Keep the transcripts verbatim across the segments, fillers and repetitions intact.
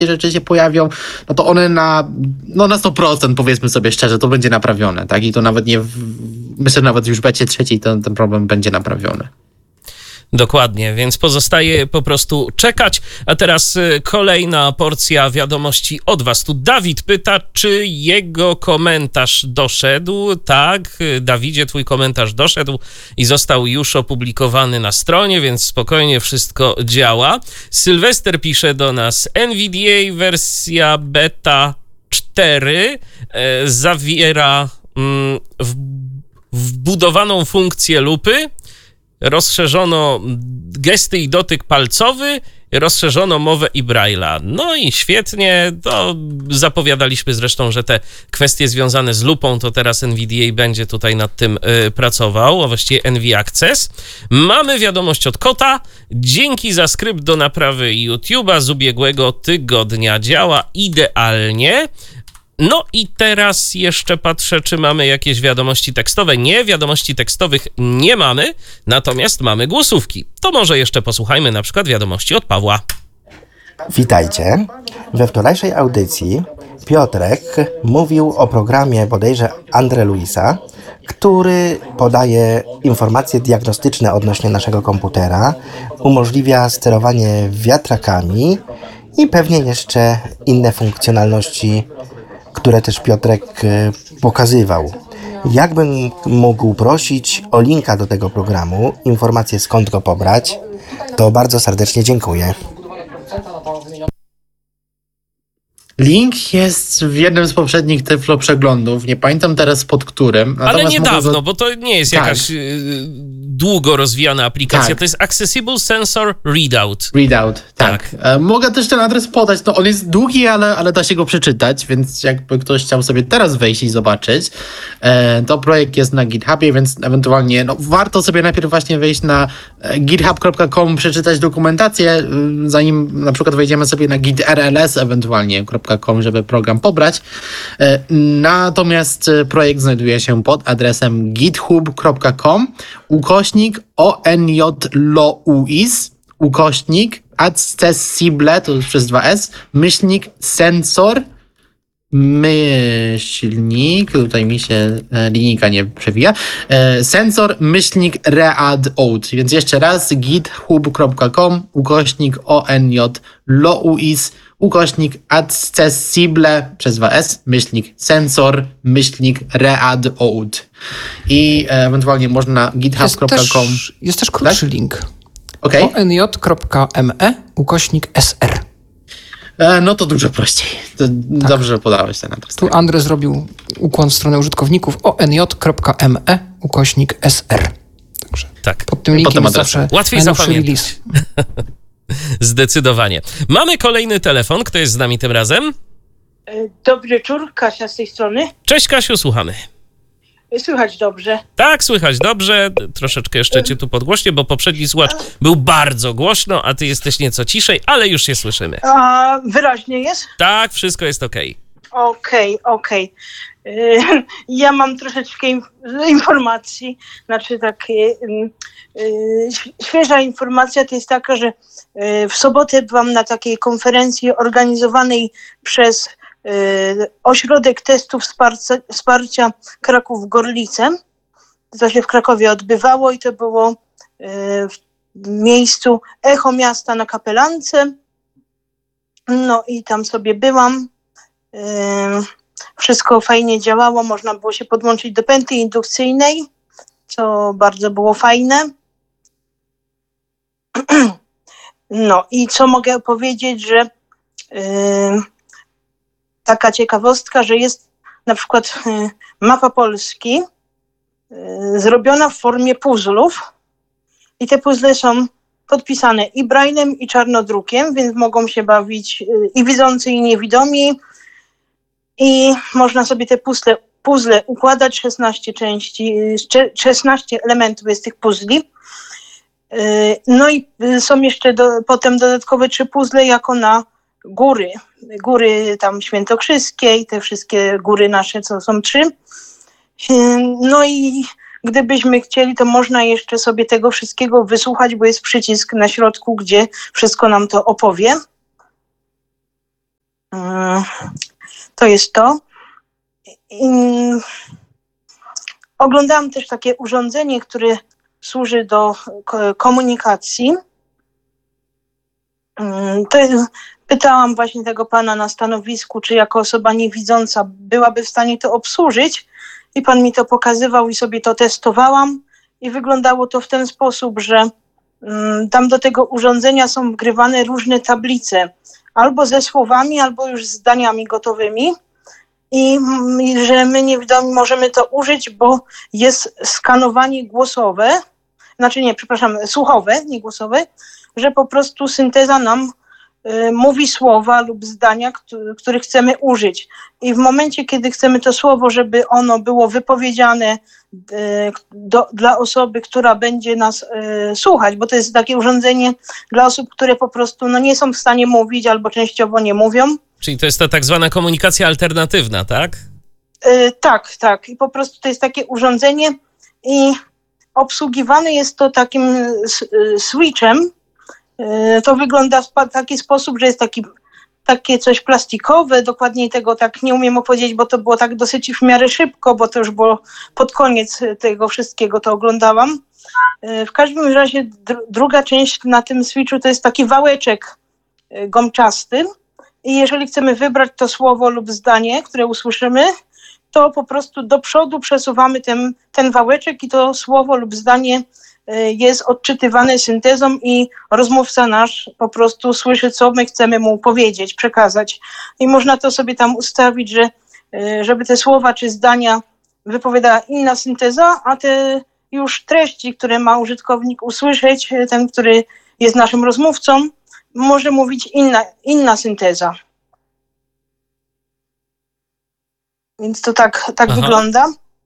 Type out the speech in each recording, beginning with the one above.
rzeczy się pojawią, no to one na, no na sto procent, powiedzmy sobie szczerze, to będzie naprawione, tak? I to nawet nie, w, myślę, że nawet już w becie trzeciej ten, ten problem będzie naprawiony. Dokładnie, więc pozostaje po prostu czekać. A teraz kolejna porcja wiadomości od was. Tu Dawid pyta, czy jego komentarz doszedł. Tak, Dawidzie, twój komentarz doszedł i został już opublikowany na stronie, więc spokojnie wszystko działa. Sylwester pisze do nas, N V D A wersja beta cztery e, zawiera mm, w, wbudowaną funkcję lupy, rozszerzono gesty i dotyk palcowy, rozszerzono mowę i Braille'a. No i świetnie, to zapowiadaliśmy zresztą, że te kwestie związane z lupą, to teraz N V D A będzie tutaj nad tym y, pracował, a właściwie N V Access. Mamy wiadomość od Kota. Dzięki za skrypt do naprawy YouTube'a z ubiegłego tygodnia. Działa idealnie. No i teraz jeszcze patrzę, czy mamy jakieś wiadomości tekstowe. Nie, wiadomości tekstowych nie mamy, natomiast mamy głosówki. To może jeszcze posłuchajmy na przykład wiadomości od Pawła. Witajcie. We wczorajszej audycji Piotrek mówił o programie bodajże Andre Luisa, który podaje informacje diagnostyczne odnośnie naszego komputera, umożliwia sterowanie wiatrakami i pewnie jeszcze inne funkcjonalności, które też Piotrek pokazywał. Jakbym mógł prosić o linka do tego programu, informacje skąd go pobrać, to bardzo serdecznie dziękuję. Link jest w jednym z poprzednich Tyflo przeglądów, nie pamiętam teraz pod którym. Ale niedawno, go... bo to nie jest tak. jakaś y, długo rozwijana aplikacja, tak. To jest Accessible Sensor Readout. Readout, tak. tak. E, mogę też ten adres podać, no on jest długi, ale, ale da się go przeczytać, więc jakby ktoś chciał sobie teraz wejść i zobaczyć, e, to projekt jest na GitHubie, więc ewentualnie no, warto sobie najpierw właśnie wejść na github kropka com, przeczytać dokumentację, zanim na przykład wejdziemy sobie na gitrls ewentualnie .com, żeby program pobrać. Natomiast projekt znajduje się pod adresem github kropka com ukośnik onjlouis ukośnik accessible, to już przez dwa s, myślnik sensor myślnik, tutaj mi się linijka nie przewija, sensor myślnik readout, więc jeszcze raz github kropka com ukośnik onjlouis ukośnik accessible przez dwa s, myślnik sensor, myślnik readout. I ewentualnie można na github kropka com. Jest też, jest też krótszy tak? link. Okay. onj kropka me ukośnik sr. E, no to dużo prościej. To tak. Dobrze, że podałeś ten adres. Tu Andrzej zrobił ukłon w stronę użytkowników onj kropka me ukośnik sr. Także tak. pod tym linkiem jest zawsze łatwiej zapamiętać. Zdecydowanie. Mamy kolejny telefon. Kto jest z nami tym razem? Dobry wieczór, Kasia z tej strony. Cześć Kasiu, słuchamy. Słychać dobrze. Tak, słychać dobrze. Troszeczkę jeszcze cię tu podgłośnię, bo poprzedni słuchacz był bardzo głośno, a ty jesteś nieco ciszej, ale już się słyszymy. A wyraźnie jest? Tak, wszystko jest okej. Okej, okej. Ja mam troszeczkę informacji, znaczy takie świeża informacja to jest taka, że w sobotę byłam na takiej konferencji organizowanej przez Ośrodek Testów Wsparcia, Wsparcia Kraków-Gorlice. To się w Krakowie odbywało i to było w miejscu Echo Miasta na Kapelance. No i tam sobie byłam. Wszystko fajnie działało, można było się podłączyć do pętli indukcyjnej, co bardzo było fajne. No i co mogę powiedzieć, że yy, taka ciekawostka, że jest na przykład yy, mapa Polski yy, zrobiona w formie puzzlów i te puzzle są podpisane i braillem, i czarnodrukiem, więc mogą się bawić yy, i widzący, i niewidomi. I można sobie te puzzle, puzzle układać, szesnaście części, szesnaście elementów jest tych puzli. No i są jeszcze do, potem dodatkowe trzy puzzle jako na góry. Góry tam świętokrzyskiej, te wszystkie góry nasze, co są trzy. No i gdybyśmy chcieli, to można jeszcze sobie tego wszystkiego wysłuchać, bo jest przycisk na środku, gdzie wszystko nam to opowie. To jest to. I oglądałam też takie urządzenie, które służy do komunikacji. To jest, pytałam właśnie tego pana na stanowisku, czy jako osoba niewidząca byłaby w stanie to obsłużyć, i pan mi to pokazywał i sobie to testowałam i wyglądało to w ten sposób, że um, tam do tego urządzenia są wgrywane różne tablice, albo ze słowami, albo już z zdaniami gotowymi, i, i że my niewidomi możemy to użyć, bo jest skanowanie głosowe, znaczy nie, przepraszam, słuchowe, nie głosowe, że po prostu synteza nam y, mówi słowa lub zdania, który, których chcemy użyć. I w momencie, kiedy chcemy to słowo, żeby ono było wypowiedziane y, do, dla osoby, która będzie nas y, słuchać, bo to jest takie urządzenie dla osób, które po prostu no, nie są w stanie mówić albo częściowo nie mówią. Czyli to jest ta tak zwana komunikacja alternatywna, tak? Y, tak, tak. I po prostu to jest takie urządzenie i obsługiwane jest to takim switchem. To wygląda w taki sposób, że jest taki, takie coś plastikowe, dokładniej tego tak nie umiem opowiedzieć, bo to było tak dosyć w miarę szybko, bo to już było pod koniec tego wszystkiego, to oglądałam. W każdym razie dr- druga część na tym switchu to jest taki wałeczek gąbczasty i jeżeli chcemy wybrać to słowo lub zdanie, które usłyszymy, to po prostu do przodu przesuwamy ten, ten wałeczek i to słowo lub zdanie jest odczytywane syntezą i rozmówca nasz po prostu słyszy, co my chcemy mu powiedzieć, przekazać. I można to sobie tam ustawić, że żeby te słowa czy zdania wypowiadała inna synteza, a te już treści, które ma użytkownik usłyszeć, ten, który jest naszym rozmówcą, może mówić inna, inna synteza. Więc to tak, tak wygląda.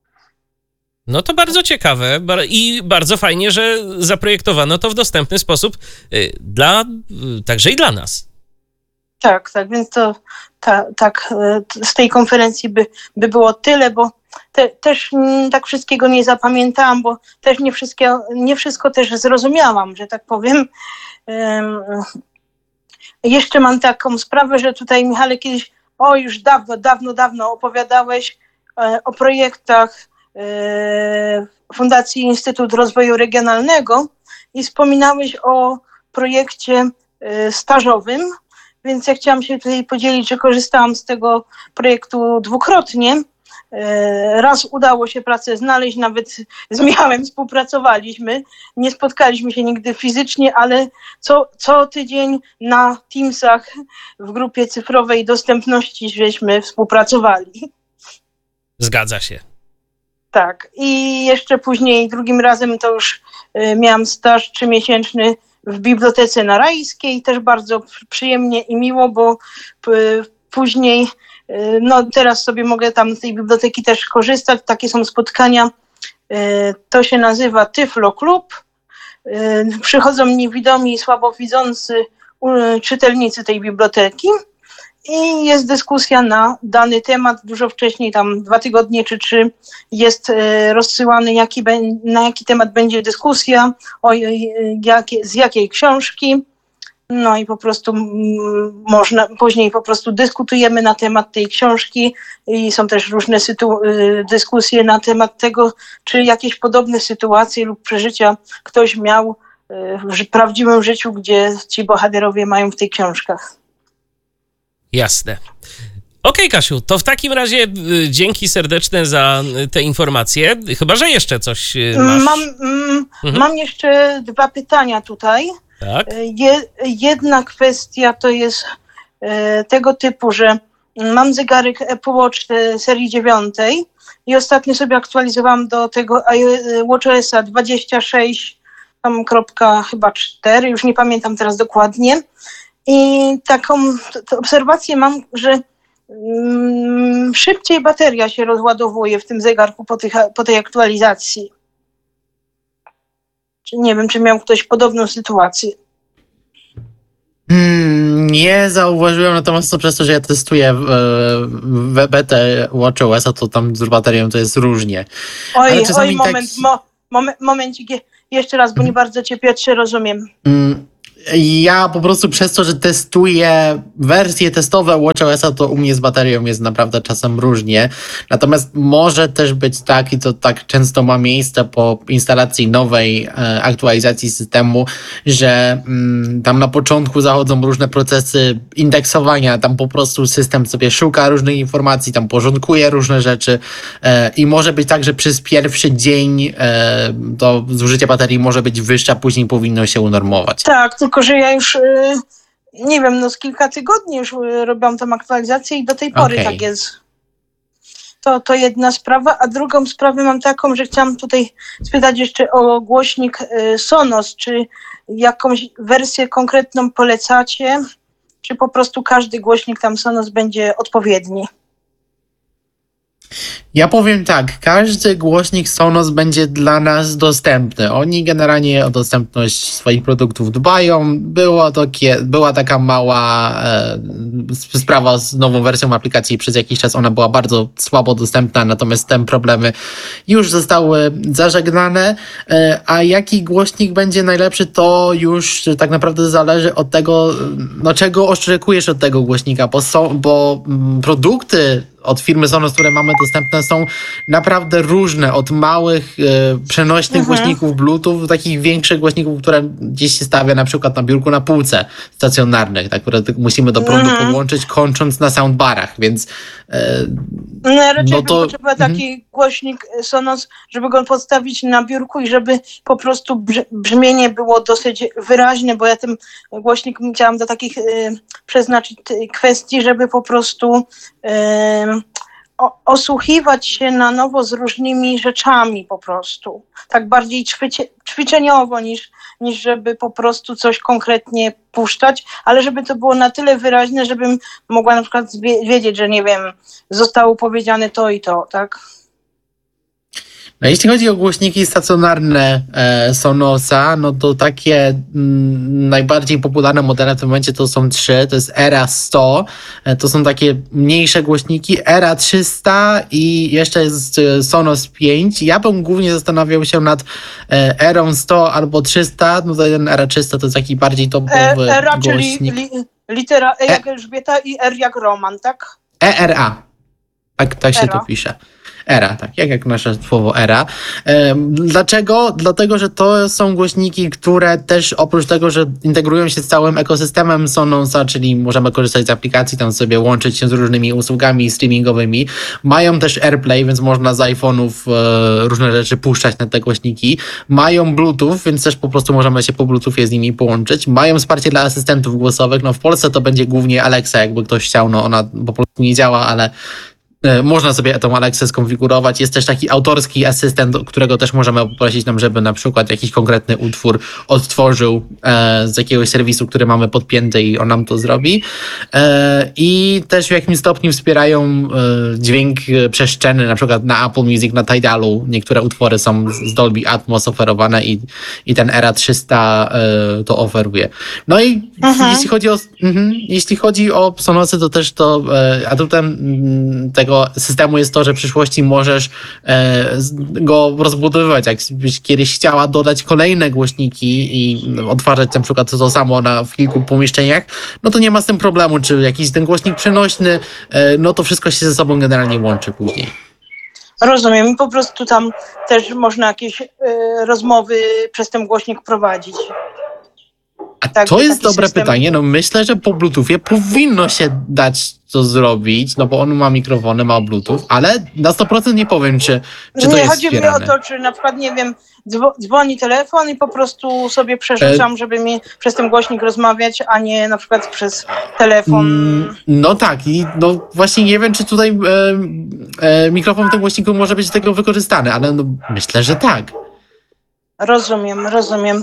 No to bardzo ciekawe i bardzo fajnie, że zaprojektowano to w dostępny sposób dla, także i dla nas. Tak, tak, więc to ta, tak z tej konferencji by, by było tyle, bo te, też tak wszystkiego nie zapamiętałam, bo też nie, wszystkie, nie wszystko też zrozumiałam, że tak powiem. Um, jeszcze mam taką sprawę, że tutaj, Michale, kiedyś, o już dawno, dawno, dawno opowiadałeś e, o projektach e, Fundacji Instytut Rozwoju Regionalnego i wspominałeś o projekcie e, stażowym, więc ja chciałam się tutaj podzielić, że korzystałam z tego projektu dwukrotnie. Raz udało się pracę znaleźć, nawet z Michałem współpracowaliśmy. Nie spotkaliśmy się nigdy fizycznie, ale co, co tydzień na Teamsach w grupie cyfrowej dostępności żeśmy współpracowali. Zgadza się. Tak. I jeszcze później, drugim razem to już miałam staż trzymiesięczny w Bibliotece Narajskiej. Też bardzo przyjemnie i miło, bo p- później no teraz sobie mogę tam z tej biblioteki też korzystać. Takie są spotkania. To się nazywa Tyflo Klub. Przychodzą niewidomi i słabowidzący czytelnicy tej biblioteki i jest dyskusja na dany temat. Dużo wcześniej, tam dwa tygodnie czy trzy, jest rozsyłany, jaki, na jaki temat będzie dyskusja, o jakie, z jakiej książki. No i po prostu można, później po prostu dyskutujemy na temat tej książki i są też różne sytu- dyskusje na temat tego, czy jakieś podobne sytuacje lub przeżycia ktoś miał w prawdziwym życiu, gdzie ci bohaterowie mają w tych książkach. Jasne. Okej, Kasiu, to w takim razie dzięki serdeczne za te informacje. Chyba że jeszcze coś masz. Mam, mm, mhm. mam jeszcze dwa pytania tutaj. Tak. Je, jedna kwestia to jest e, tego typu, że mam zegarek Apple Watch serii dziewiątej i ostatnio sobie aktualizowałam do tego WatchOS-a dwadzieścia sześć tam kropka chyba cztery, już nie pamiętam teraz dokładnie. I taką obserwację mam, że mm, szybciej bateria się rozładowuje w tym zegarku po, tych, po tej aktualizacji. Nie wiem, czy miał ktoś podobną sytuację. Hmm, nie zauważyłem, natomiast to przez to, że ja testuję w betę WatchOS-a, to tam z baterią to jest różnie. Oj, oj, moment, tak... mo, moment, momencik, jeszcze raz, bo nie bardzo cię, Piotrze, rozumiem. Hmm, Ja po prostu przez to, że testuję wersje testowe WatchOS-a, to u mnie z baterią jest naprawdę czasem różnie. Natomiast może też być tak, i to tak często ma miejsce po instalacji nowej e, aktualizacji systemu, że mm, tam na początku zachodzą różne procesy indeksowania, tam po prostu system sobie szuka różnych informacji, tam porządkuje różne rzeczy e, i może być tak, że przez pierwszy dzień e, to zużycie baterii może być wyższe, a później powinno się unormować. Tak, tylko że ja już, nie wiem, no z kilka tygodni już robiłam tą aktualizację i do tej pory Okay. tak jest. To, to jedna sprawa, a drugą sprawę mam taką, że chciałam tutaj spytać jeszcze o głośnik Sonos, czy jakąś wersję konkretną polecacie, czy po prostu każdy głośnik tam Sonos będzie odpowiedni? Ja powiem tak, każdy głośnik Sonos będzie dla nas dostępny. Oni generalnie o dostępność swoich produktów dbają. Było takie, była taka mała e, sprawa z nową wersją aplikacji. Przez jakiś czas ona była bardzo słabo dostępna, natomiast te problemy już zostały zażegnane. E, a jaki głośnik będzie najlepszy, to już tak naprawdę zależy od tego, no czego oczekujesz od tego głośnika, bo, są, bo mm, produkty od firmy Sonos, które mamy dostępne, są naprawdę różne. Od małych, e, przenośnych Mhm. głośników Bluetooth do takich większych głośników, które gdzieś się stawia na przykład na biurku na półce stacjonarnych, tak, które musimy do prądu Mhm. podłączyć, kończąc na soundbarach, więc e, No, raczej No bym to- potrzebowała taki głośnik Sonos, żeby go postawić na biurku i żeby po prostu brz- brzmienie było dosyć wyraźne, bo ja ten głośnik chciałam do takich y, przeznaczyć y, kwestii, żeby po prostu y, o, osłuchiwać się na nowo z różnymi rzeczami po prostu. Tak bardziej ćwicie, ćwiczeniowo niż, niż żeby po prostu coś konkretnie puszczać, ale żeby to było na tyle wyraźne, żebym mogła na przykład zwie- wiedzieć, że nie wiem, zostało powiedziane to i to, tak? No jeśli chodzi o głośniki stacjonarne e, Sonosa, no to takie mm, najbardziej popularne modele w tym momencie to są trzy. To jest Era sto, e, to są takie mniejsze głośniki, Era trzysta i jeszcze jest e, Sonos pięć. Ja bym głównie zastanawiał się nad e, Erą sto albo trzysta. No to ten Era trzysta to jest taki bardziej E, topowy Era, czyli głośnik. li, litera E jak Elżbieta i R jak Roman, tak? E R A. Tak, tak się Era. to pisze. Era, tak, jak, jak nasze słowo era. Ehm, dlaczego? Dlatego, że to są głośniki, które też oprócz tego, że integrują się z całym ekosystemem Sonosa, czyli możemy korzystać z aplikacji, tam sobie łączyć się z różnymi usługami streamingowymi, mają też AirPlay, więc można z iPhone'ów e, różne rzeczy puszczać na te głośniki. Mają Bluetooth, więc też po prostu możemy się po Bluetoothie z nimi połączyć. Mają wsparcie dla asystentów głosowych. No w Polsce to będzie głównie Alexa, jakby ktoś chciał, no ona po prostu nie działa, ale można sobie tą Alexę skonfigurować. Jest też taki autorski asystent, którego też możemy poprosić nam, żeby na przykład jakiś konkretny utwór odtworzył e, z jakiegoś serwisu, który mamy podpięty i on nam to zrobi. E, I też w jakimś stopniu wspierają e, dźwięk przestrzenny, na przykład na Apple Music, na Tidalu. Niektóre utwory są z Dolby Atmos oferowane i, i ten Era trzysta e, to oferuje. No i Mhm. jeśli chodzi o mhm, jeśli chodzi o Sonosy, to też to e, atutem mm, tego systemu jest to, że w przyszłości możesz e, go rozbudowywać. Jakbyś kiedyś chciała dodać kolejne głośniki i odtwarzać na przykład to samo na, w kilku pomieszczeniach, no to nie ma z tym problemu, czy jakiś ten głośnik przenośny, e, no to wszystko się ze sobą generalnie łączy później. Rozumiem. I po prostu tam też można jakieś y, rozmowy przez ten głośnik prowadzić. A Tak, to taki jest dobre system. pytanie. No myślę, że po Bluetoothie powinno się dać to zrobić, no bo on ma mikrofony, ma Bluetooth, ale na sto procent nie powiem, czy, czy to nie, jest chodzi mi o wspierane. to, czy na przykład, nie wiem, dzwo- dzwoni telefon i po prostu sobie przerzucam, E- żeby mi przez ten głośnik rozmawiać, a nie na przykład przez telefon. Mm, No tak, i no właśnie nie wiem, czy tutaj e, e, mikrofon w tym głośniku może być do tego wykorzystany, ale no, myślę, że tak. Rozumiem, rozumiem.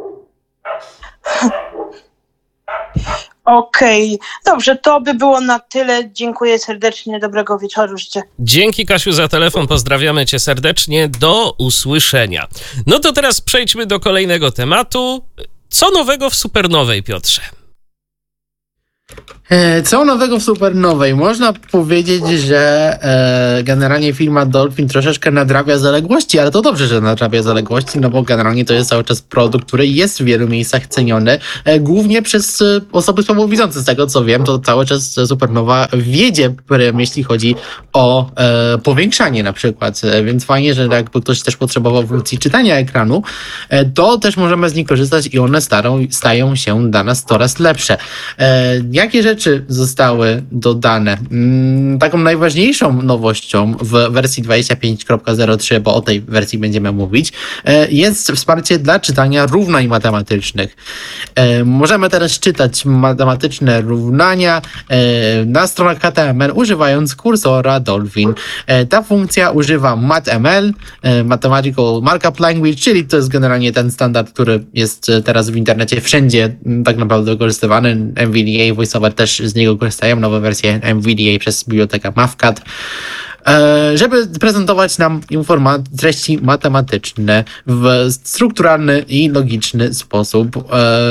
Okej, dobrze, to by było na tyle. Dziękuję serdecznie, dobrego wieczoru życzę. Dzięki, Kasiu, za telefon. Pozdrawiamy cię serdecznie. Do usłyszenia. No to teraz przejdźmy do kolejnego tematu. Co nowego w supernowej, Piotrze? Co nowego w Supernowej? Można powiedzieć, że e, generalnie firma Dolphin troszeczkę nadrabia zaległości, ale to dobrze, że nadrabia zaległości, no bo generalnie to jest cały czas produkt, który jest w wielu miejscach ceniony, e, głównie przez e, osoby słabowidzące. Z tego co wiem, to cały czas Supernowa wiedzie, jeśli chodzi o e, powiększanie na przykład, e, więc fajnie, że jakby ktoś też potrzebował funkcji czytania ekranu, e, to też możemy z nich korzystać i one starą, stają się dla nas coraz lepsze. E, jakie rzeczy zostały dodane? Taką najważniejszą nowością w wersji dwadzieścia pięć kropka zero trzy, bo o tej wersji będziemy mówić, jest wsparcie dla czytania równań matematycznych. Możemy teraz czytać matematyczne równania na stronach H T M L używając kursora Dolphin. Ta funkcja używa MathML, Mathematical Markup Language, czyli to jest generalnie ten standard, który jest teraz w internecie wszędzie tak naprawdę wykorzystywany. M V D A, VoiceOver też z niego korzystają, nowe wersje M V D A przez bibliotekę MathCAD, żeby prezentować nam informa- treści matematyczne w strukturalny i logiczny sposób.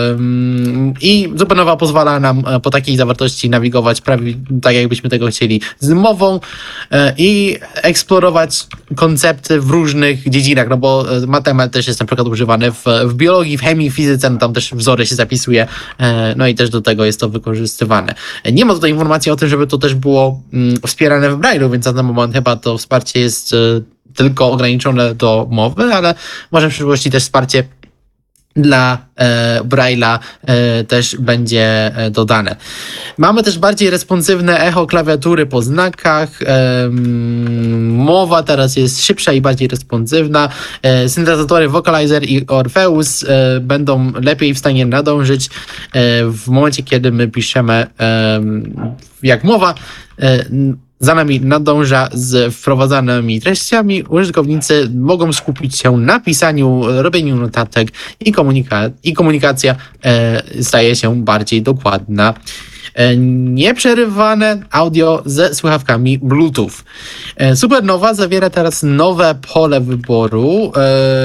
I Supernowa pozwala nam po takiej zawartości nawigować prawie tak, jakbyśmy tego chcieli, z mową i eksplorować koncepty w różnych dziedzinach, no bo MathML też jest na przykład używany w, w biologii, w chemii, w fizyce, no tam też wzory się zapisuje, no i też do tego jest to wykorzystywane. Nie ma tutaj informacji o tym, żeby to też było wspierane w Braille'u, więc na ten moment chyba to wsparcie jest y, tylko ograniczone do mowy, ale może w przyszłości też wsparcie dla e, Braille'a e, też będzie e, dodane. Mamy też bardziej responsywne echo klawiatury po znakach. E, mowa teraz jest szybsza i bardziej responsywna. E, syntezatory Vocalizer i Orpheus e, będą lepiej w stanie nadążyć e, w momencie, kiedy my piszemy e, jak mowa e, za nami nadąża z wprowadzanymi treściami, użytkownicy mogą skupić się na pisaniu, robieniu notatek i, komunika- i komunikacja e, staje się bardziej dokładna. E, nieprzerywane audio ze słuchawkami Bluetooth. E, Supernowa zawiera teraz nowe pole wyboru. E,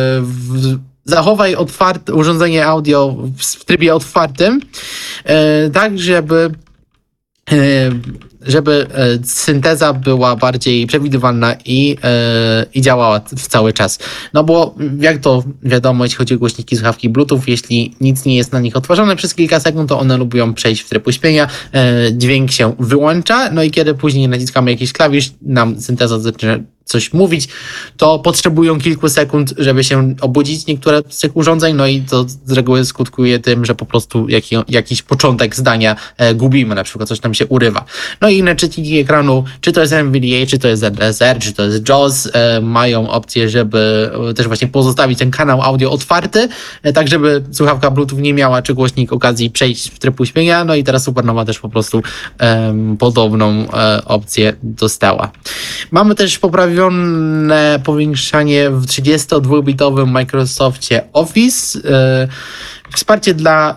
w, Zachowaj otwarte urządzenie audio w trybie otwartym, e, tak żeby e, żeby e, synteza była bardziej przewidywalna i, e, i działała w cały czas. No bo jak to wiadomo, jeśli chodzi o głośniki słuchawki Bluetooth, jeśli nic nie jest na nich odtwarzane przez kilka sekund, to one lubią przejść w tryb uśpienia, e, dźwięk się wyłącza, no i kiedy później naciskamy jakiś klawisz, nam synteza zaczyna coś mówić, to potrzebują kilku sekund, żeby się obudzić niektóre z tych urządzeń, no i to z reguły skutkuje tym, że po prostu jaki, jakiś początek zdania e, gubimy, na przykład coś nam się urywa. No i inne czytniki ekranu, czy to jest M V D A, czy to jest Z S R, czy to jest JAWS, e, mają opcję, żeby też właśnie pozostawić ten kanał audio otwarty, e, tak żeby słuchawka Bluetooth nie miała, czy głośnik okazji przejść w tryb uśpienia, no i teraz Supernowa też po prostu e, podobną e, opcję dostała. Mamy też poprawione powiększanie w trzydziestodwubitowym Microsoftie Office. Wsparcie dla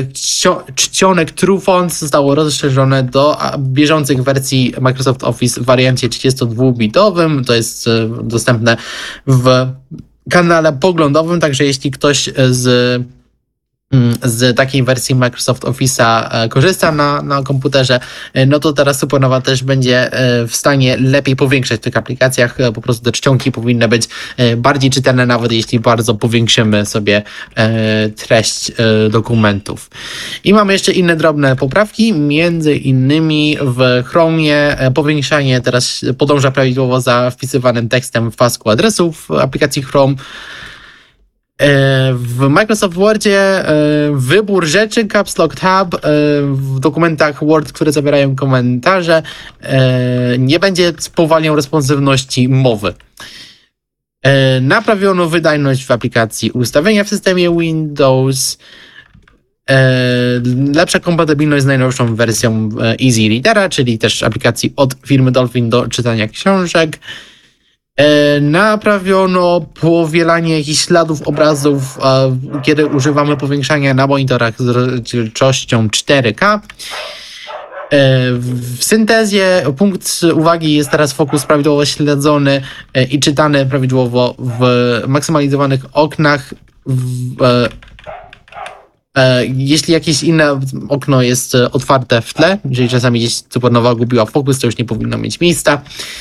czcionek TrueFont zostało rozszerzone do bieżących wersji Microsoft Office w wariancie trzydziestodwubitowym. To jest dostępne w kanale poglądowym, także jeśli ktoś z z takiej wersji Microsoft Office'a korzysta na, na komputerze, no to teraz Supernowa też będzie w stanie lepiej powiększać w tych aplikacjach. Po prostu te czcionki powinny być bardziej czytelne, nawet jeśli bardzo powiększymy sobie treść dokumentów. I mamy jeszcze inne drobne poprawki, między innymi w Chromie powiększanie teraz podąża prawidłowo za wpisywanym tekstem w pasku adresów aplikacji Chrome. W Microsoft Wordzie wybór rzeczy, Caps Lock Tab, w dokumentach Word, które zawierają komentarze, nie będzie spowalniał responsywności mowy. Naprawiono wydajność w aplikacji ustawienia w systemie Windows. Lepsza kompatybilność z najnowszą wersją Easy Readera, czyli też aplikacji od firmy Dolphin do czytania książek. Naprawiono powielanie jakichś śladów obrazów, kiedy używamy powiększania na monitorach z rozdzielczością cztery K. W syntezie punkt uwagi jest teraz fokus prawidłowo śledzony i czytany prawidłowo w maksymalizowanych oknach w Jeśli jakieś inne okno jest otwarte w tle, jeżeli czasami gdzieś Supernowa gubiła fokus, to już nie powinno mieć miejsca.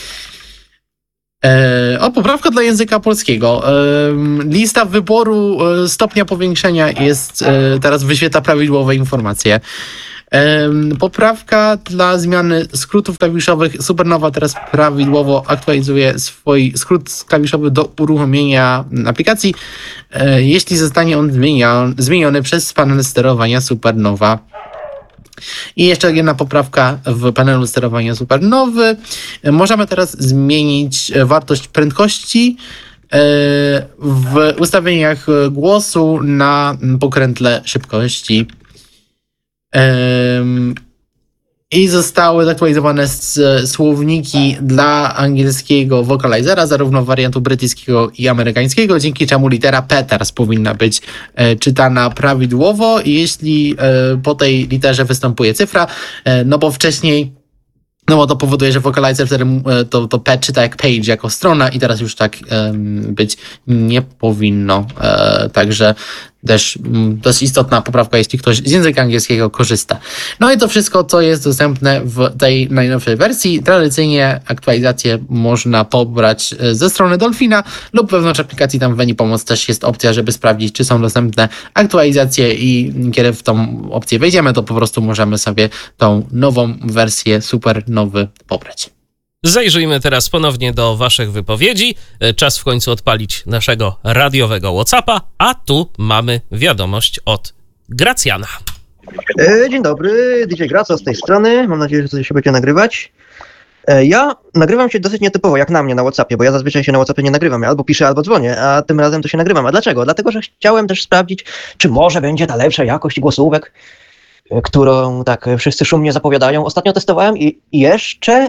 O, poprawka dla języka polskiego. Lista wyboru stopnia powiększenia jest, teraz wyświetla prawidłowe informacje. Poprawka dla zmiany skrótów klawiszowych. Supernowa teraz prawidłowo aktualizuje swój skrót klawiszowy do uruchomienia aplikacji, jeśli zostanie on zmieniony, zmieniony przez panel sterowania Supernowa. I jeszcze jedna poprawka w panelu sterowania Supernowy. Możemy teraz zmienić wartość prędkości w ustawieniach głosu na pokrętle szybkości. I zostały zaktualizowane słowniki dla angielskiego vocalizera, zarówno wariantu brytyjskiego i amerykańskiego, dzięki czemu litera P teraz powinna być czytana prawidłowo, jeśli po tej literze występuje cyfra, no bo wcześniej, no bo to powoduje, że vocalizer wtedy to, to P czyta jak page, jako strona i teraz już tak być nie powinno. Także też dość istotna poprawka, jeśli ktoś z języka angielskiego korzysta. No i to wszystko, co jest dostępne w tej najnowszej wersji. Tradycyjnie aktualizację można pobrać ze strony Dolphina lub wewnątrz aplikacji, tam w menu pomoc też jest opcja, żeby sprawdzić, czy są dostępne aktualizacje i kiedy w tą opcję wejdziemy, to po prostu możemy sobie tą nową wersję Supernowy pobrać. Zajrzyjmy teraz ponownie do waszych wypowiedzi. Czas w końcu odpalić naszego radiowego WhatsAppa, a tu mamy wiadomość od Gracjana. Dzień dobry, D J Graco z tej strony. Mam nadzieję, że coś się będzie nagrywać. Ja nagrywam się dosyć nietypowo, jak na mnie na WhatsAppie, bo ja zazwyczaj się na WhatsAppie nie nagrywam. Ja albo piszę, albo dzwonię, a tym razem to się nagrywam. A dlaczego? Dlatego, że chciałem też sprawdzić, czy może będzie ta lepsza jakość głosówek, którą tak wszyscy szumnie zapowiadają. Ostatnio testowałem i jeszcze...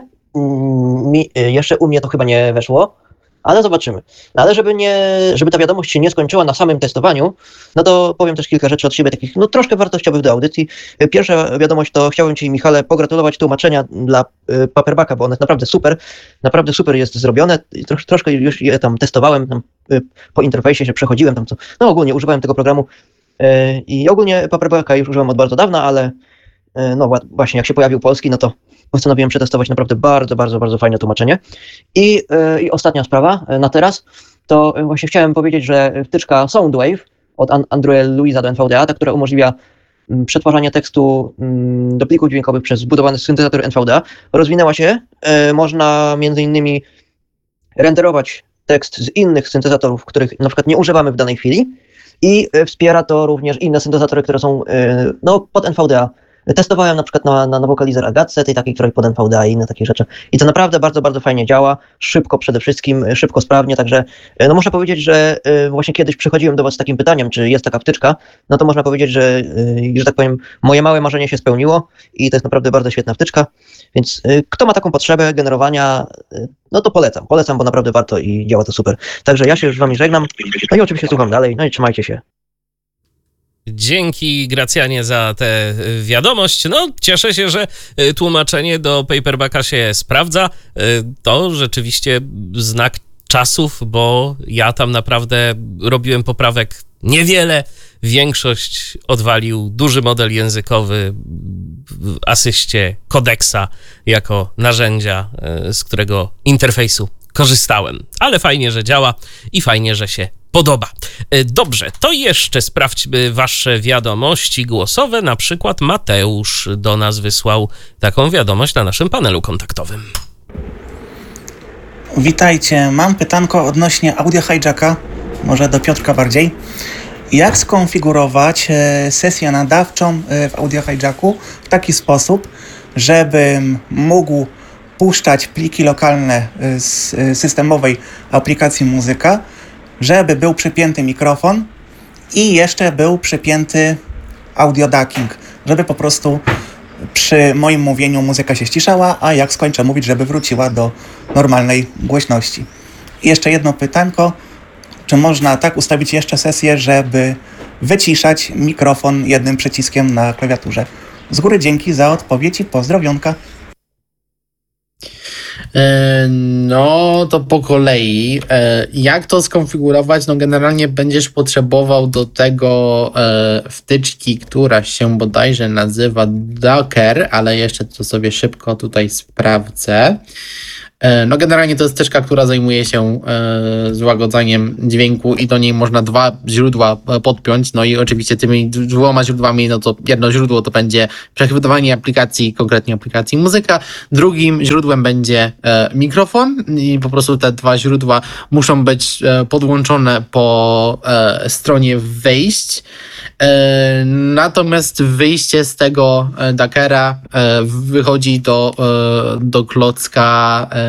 Mi, jeszcze u mnie to chyba nie weszło, ale zobaczymy. No ale żeby, nie, żeby ta wiadomość się nie skończyła na samym testowaniu, no to powiem też kilka rzeczy od siebie, takich no troszkę wartościowych do audycji. Pierwsza wiadomość to chciałem Ci, Michale, pogratulować tłumaczenia dla y, Paperbacka, bo one jest naprawdę super, naprawdę super jest zrobione. Trosz, troszkę już je tam testowałem, tam, y, po interfejsie się przechodziłem, tam co, no ogólnie używałem tego programu y, i ogólnie Paperbacka już używam od bardzo dawna, ale y, no właśnie jak się pojawił polski, no to postanowiłem przetestować naprawdę bardzo, bardzo, bardzo fajne tłumaczenie. I, yy, i ostatnia sprawa na teraz, to właśnie chciałem powiedzieć, że wtyczka Soundwave od Andrea Luisa do N V D A, ta, która umożliwia mm, przetwarzanie tekstu mm, do plików dźwiękowych przez zbudowany syntezator N V D A, rozwinęła się. Yy, można między innymi renderować tekst z innych syntezatorów, których na przykład nie używamy w danej chwili i yy, wspiera to również inne syntezatory, które są yy, no, pod N V D A. Testowałem na przykład na, na, na wokalizer Agatce, tej takiej, której pod N V D A i inne takie rzeczy. I to naprawdę bardzo, bardzo fajnie działa, szybko przede wszystkim, szybko, sprawnie, także no muszę powiedzieć, że właśnie kiedyś przychodziłem do Was z takim pytaniem, czy jest taka wtyczka, no to można powiedzieć, że, że tak powiem, moje małe marzenie się spełniło i to jest naprawdę bardzo świetna wtyczka, więc kto ma taką potrzebę generowania, no to polecam, polecam, bo naprawdę warto i działa to super. Także ja się już z Wami żegnam, no i oczywiście słucham dalej, no i trzymajcie się. Dzięki, Gracjanie, za tę wiadomość. No, cieszę się, że tłumaczenie do Paperbacka się sprawdza. To rzeczywiście znak czasów, bo ja tam naprawdę robiłem poprawek niewiele. Większość odwalił duży model językowy w asyście Kodeksa jako narzędzia, z którego interfejsu korzystałem. Ale fajnie, że działa i fajnie, że się podoba. Dobrze, to jeszcze sprawdźmy wasze wiadomości głosowe. Na przykład Mateusz do nas wysłał taką wiadomość na naszym panelu kontaktowym. Witajcie, mam pytanko odnośnie audio hijacka, może do Piotrka bardziej. Jak skonfigurować sesję nadawczą w audio hijacku w taki sposób, żebym mógł puszczać pliki lokalne z systemowej aplikacji Muzyka, żeby był przypięty mikrofon i jeszcze był przypięty audio ducking, żeby po prostu przy moim mówieniu muzyka się ściszała, a jak skończę mówić, żeby wróciła do normalnej głośności. I jeszcze jedno pytanko, czy można tak ustawić jeszcze sesję, żeby wyciszać mikrofon jednym przyciskiem na klawiaturze? Z góry dzięki za odpowiedź i pozdrowionka. No, to po kolei. Jak to skonfigurować? No, generalnie będziesz potrzebował do tego wtyczki, która się bodajże nazywa Docker, ale jeszcze to sobie szybko tutaj sprawdzę. No generalnie to jest wtyczka, która zajmuje się e, złagodzaniem dźwięku i do niej można dwa źródła podpiąć, no i oczywiście tymi dwoma źródłami, no to jedno źródło to będzie przechwytywanie aplikacji, konkretnie aplikacji muzyka, drugim źródłem będzie e, mikrofon i po prostu te dwa źródła muszą być e, podłączone po e, stronie wejść. E, natomiast wyjście z tego e, Dockera e, wychodzi do, e, do klocka e,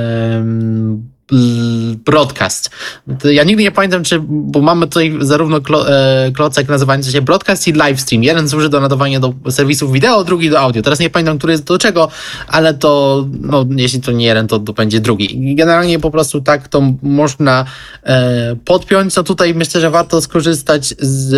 broadcast. Ja nigdy nie pamiętam, czy, bo mamy tutaj zarówno klo, e, klocek nazywający się broadcast i livestream. Jeden służy do nadawania do serwisów wideo, drugi do audio. Teraz nie pamiętam, który jest do czego, ale to, no, jeśli to nie jeden, to, to będzie drugi. I generalnie po prostu tak to można e, podpiąć. No tutaj myślę, że warto skorzystać z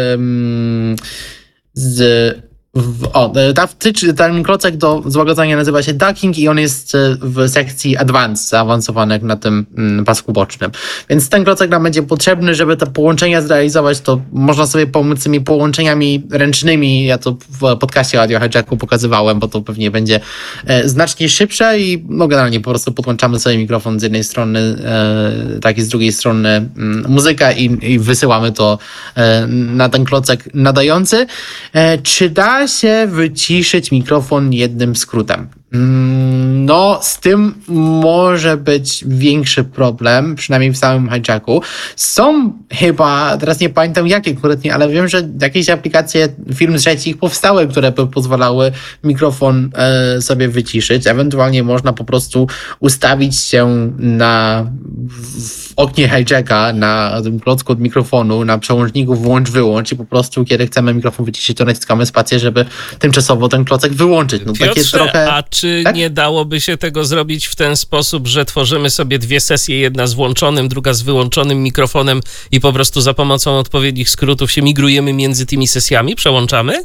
z W, o, ta wtycz, ten klocek do złagodzenia nazywa się ducking i on jest w sekcji advanced, zaawansowany na tym mm, pasku bocznym. Więc ten klocek nam będzie potrzebny, żeby te połączenia zrealizować, to można sobie pomóc tymi połączeniami ręcznymi. Ja to w podcaście o Audio Hijacku pokazywałem, bo to pewnie będzie e, znacznie szybsze i no, generalnie po prostu podłączamy sobie mikrofon z jednej strony, e, tak i z drugiej strony mm, muzyka i, i wysyłamy to e, na ten klocek nadający. E, czy da się wyciszyć mikrofon jednym skrótem? No, z tym może być większy problem, przynajmniej w samym hijacku. Są chyba, teraz nie pamiętam jakie konkretnie, ale wiem, że jakieś aplikacje firm trzecich powstały, które by pozwalały mikrofon e, sobie wyciszyć. Ewentualnie można po prostu ustawić się na w oknie hijacka, na tym klocku od mikrofonu, na przełączniku włącz-wyłącz i po prostu kiedy chcemy mikrofon wyciszyć, to naciskamy spację, żeby tymczasowo ten klocek wyłączyć. No, Piotrze, takie trochę... a czy tak? nie dałoby się tego zrobić w ten sposób, że tworzymy sobie dwie sesje, jedna z włączonym, druga z wyłączonym mikrofonem i po prostu za pomocą odpowiednich skrótów się migrujemy między tymi sesjami, przełączamy?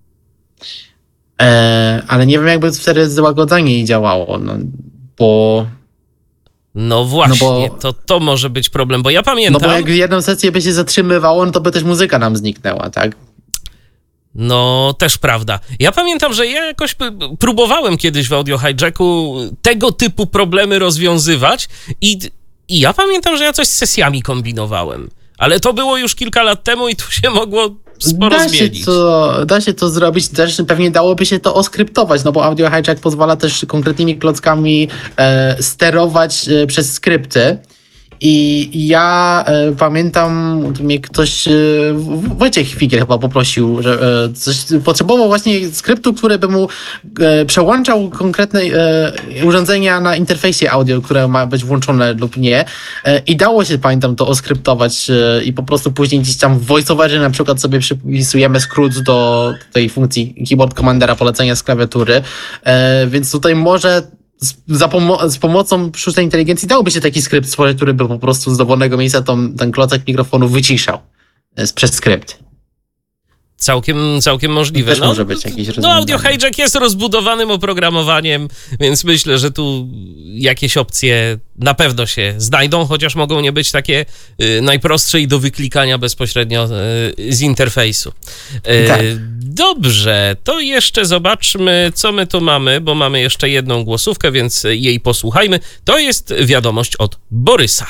E, ale nie wiem, jakby wtedy złagodzenie działało, no, bo... No właśnie, no bo, to, to może być problem, bo ja pamiętam... No bo jak jedną sesję by się zatrzymywało, no to by też muzyka nam zniknęła, tak? No, też prawda. Ja pamiętam, że ja jakoś próbowałem kiedyś w Audio Hijacku tego typu problemy rozwiązywać i, i ja pamiętam, że ja coś z sesjami kombinowałem. Ale to było już kilka lat temu i tu się mogło sporo da zmienić. Się to, da się to zrobić, też pewnie dałoby się to oskryptować, no bo Audio Hijack pozwala też konkretnymi klockami e, sterować e, przez skrypty. I ja e, pamiętam, mnie ktoś, e, Wojciech Figiel chyba poprosił, że e, coś, potrzebował właśnie skryptu, który by mu e, przełączał konkretne e, urządzenia na interfejsie audio, które ma być włączone lub nie. E, I dało się, pamiętam, to oskryptować e, i po prostu później gdzieś tam w VoiceOverze na przykład sobie przypisujemy skrót do tej funkcji keyboard commandera, polecenia z klawiatury. E, więc tutaj może Z, za pomo- z pomocą sztucznej inteligencji dałoby się taki skrypt stworzyć, który by po prostu z dowolnego miejsca tą, ten klocek mikrofonu wyciszał przez skrypt. Całkiem, całkiem możliwe. Też no, może być jakiś no Audio Hijack jest rozbudowanym oprogramowaniem, więc myślę, że tu jakieś opcje na pewno się znajdą, chociaż mogą nie być takie y, najprostsze i do wyklikania bezpośrednio y, z interfejsu. Y, tak. Dobrze, to jeszcze zobaczmy, co my tu mamy, bo mamy jeszcze jedną głosówkę, więc jej posłuchajmy. To jest wiadomość od Borysa.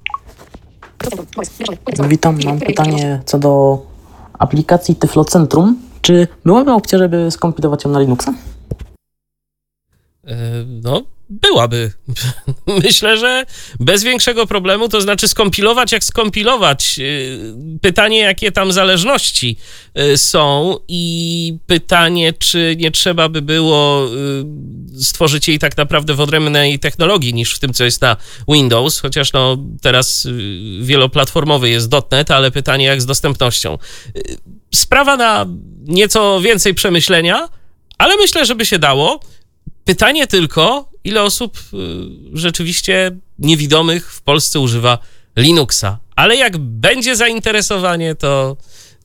Witam, mam pytanie co do aplikacji Tyflocentrum. Czy byłaby opcja, żeby skompilować ją na Linuxa? No, byłaby. Myślę, że bez większego problemu, to znaczy skompilować jak skompilować. Pytanie, jakie tam zależności są i pytanie, czy nie trzeba by było stworzyć jej tak naprawdę w odrębnej technologii niż w tym, co jest na Windows, chociaż no teraz wieloplatformowy jest dot net, ale pytanie, jak z dostępnością. Sprawa na nieco więcej przemyślenia, ale myślę, że by się dało. Pytanie tylko, ile osób y, rzeczywiście niewidomych w Polsce używa Linuxa. Ale jak będzie zainteresowanie, to,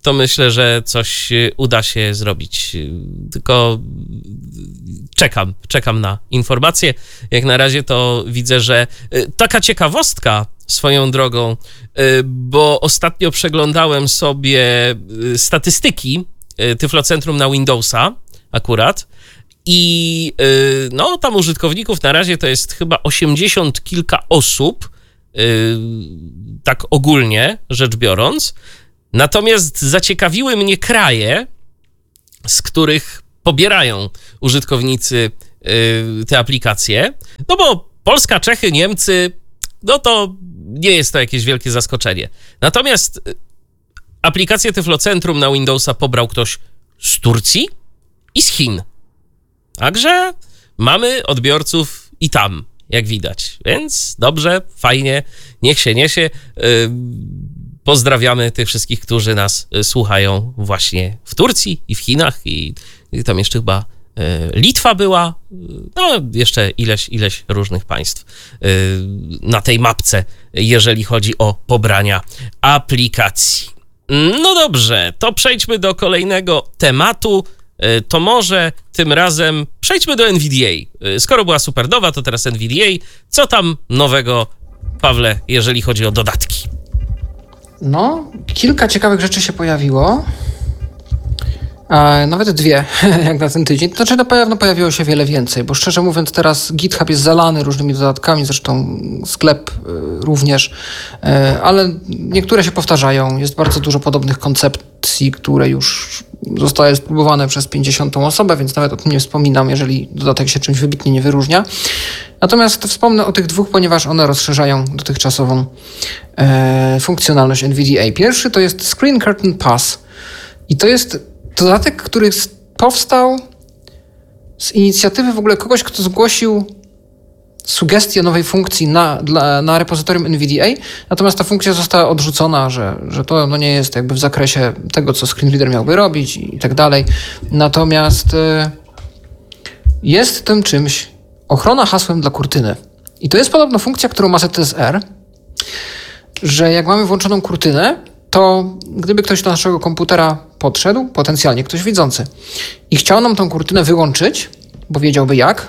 to myślę, że coś uda się zrobić. Tylko czekam, czekam na informacje. Jak na razie to widzę, że taka ciekawostka swoją drogą, bo ostatnio przeglądałem sobie statystyki Tyflocentrum na Windowsa akurat i no tam użytkowników na razie to jest chyba osiemdziesiąt kilka osób, tak ogólnie rzecz biorąc. Natomiast zaciekawiły mnie kraje, z których pobierają użytkownicy te aplikacje. No bo Polska, Czechy, Niemcy, no to nie jest to jakieś wielkie zaskoczenie. Natomiast aplikację Tyflocentrum na Windowsa pobrał ktoś z Turcji i z Chin. Także mamy odbiorców i tam, jak widać. Więc dobrze, fajnie, niech się niesie. Pozdrawiamy tych wszystkich, którzy nas słuchają właśnie w Turcji i w Chinach i, i tam jeszcze chyba Litwa była, no jeszcze ileś, ileś różnych państw na tej mapce, jeżeli chodzi o pobrania aplikacji. No dobrze, to przejdźmy do kolejnego tematu. To może tym razem przejdźmy do N V D A. Skoro była Supernowa, to teraz N V D A. Co tam nowego, Pawle, jeżeli chodzi o dodatki? No, kilka ciekawych rzeczy się pojawiło. A nawet dwie, jak na ten tydzień. To znaczy na pewno pojawiło się wiele więcej, bo szczerze mówiąc teraz GitHub jest zalany różnymi dodatkami, zresztą sklep również, ale niektóre się powtarzają. Jest bardzo dużo podobnych koncepcji, które już zostały spróbowane przez pięćdziesiątą osobę, więc nawet o tym nie wspominam, jeżeli dodatek się czymś wybitnie nie wyróżnia. Natomiast wspomnę o tych dwóch, ponieważ one rozszerzają dotychczasową e, funkcjonalność N V D A. Pierwszy to jest Screen Curtain Pass i to jest dodatek, który powstał z inicjatywy w ogóle kogoś, kto zgłosił sugestię nowej funkcji na, dla, na repozytorium N V D A, natomiast ta funkcja została odrzucona, że, że to no nie jest jakby w zakresie tego, co screenreader miałby robić i tak dalej. Natomiast y, jest tym czymś ochrona hasłem dla kurtyny. I to jest podobno funkcja, którą ma Z T S R, że jak mamy włączoną kurtynę, to gdyby ktoś do naszego komputera podszedł, potencjalnie ktoś widzący, i chciał nam tą kurtynę wyłączyć, bo wiedziałby jak,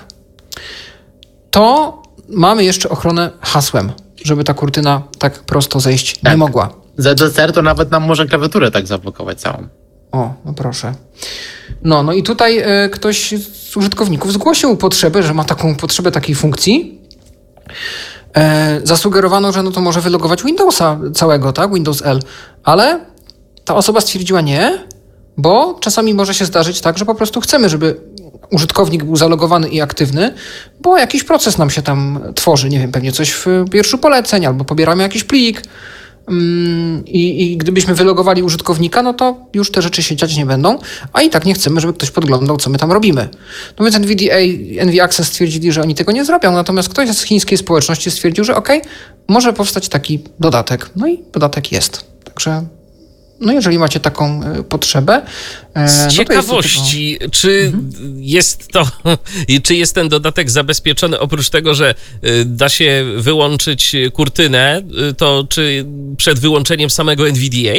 to mamy jeszcze ochronę hasłem, żeby ta kurtyna tak prosto zejść tak nie mogła. Z T S R to nawet nam może klawiaturę tak zablokować całą. O, no proszę. No, no i tutaj y, ktoś z użytkowników zgłosił potrzebę, że ma taką potrzebę takiej funkcji. E, zasugerowano, że no to może wylogować Windowsa całego, tak? Windows L. Ale ta osoba stwierdziła nie, bo czasami może się zdarzyć tak, że po prostu chcemy, żeby użytkownik był zalogowany i aktywny, bo jakiś proces nam się tam tworzy, nie wiem, pewnie coś w wierszu poleceń, albo pobieramy jakiś plik mm, i, i gdybyśmy wylogowali użytkownika, no to już te rzeczy się dziać nie będą, a i tak nie chcemy, żeby ktoś podglądał, co my tam robimy. No więc N V D A, N V Access stwierdzili, że oni tego nie zrobią, natomiast ktoś z chińskiej społeczności stwierdził, że okej, okay, może powstać taki dodatek. No i dodatek jest. Także no jeżeli macie taką y, potrzebę... Y, Z no ciekawości, tego... czy mhm. jest to, czy jest ten dodatek zabezpieczony oprócz tego, że y, da się wyłączyć kurtynę, y, to czy przed wyłączeniem samego N V D A?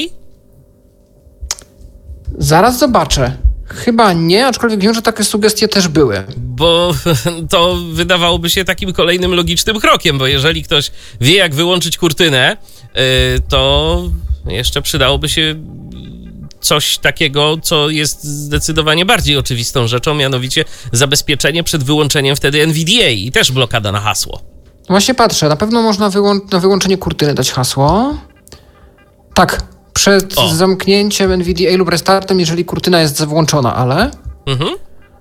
Zaraz zobaczę. Chyba nie, aczkolwiek wiem, że takie sugestie też były. Bo to wydawałoby się takim kolejnym logicznym krokiem, bo jeżeli ktoś wie, jak wyłączyć kurtynę, y, to... jeszcze przydałoby się coś takiego, co jest zdecydowanie bardziej oczywistą rzeczą, mianowicie zabezpieczenie przed wyłączeniem wtedy N V D A i też blokada na hasło. Właśnie patrzę, na pewno można wyłą- na wyłączenie kurtyny dać hasło. Tak, przed o. zamknięciem N V D A lub restartem, jeżeli kurtyna jest włączona, ale... Mhm.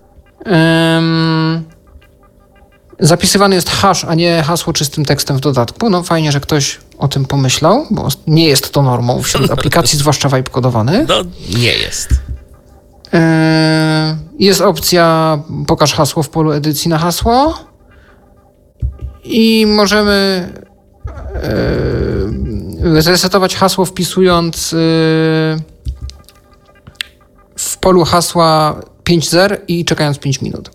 Ym... Zapisywany jest hash, a nie hasło czystym tekstem w dodatku. No fajnie, że ktoś o tym pomyślał, bo nie jest to normą wśród aplikacji, zwłaszcza wipe kodowanych. No, nie jest. Yy, jest opcja pokaż hasło w polu edycji na hasło i możemy yy, zresetować hasło wpisując yy, w polu hasła pięć zer i czekając pięć minut.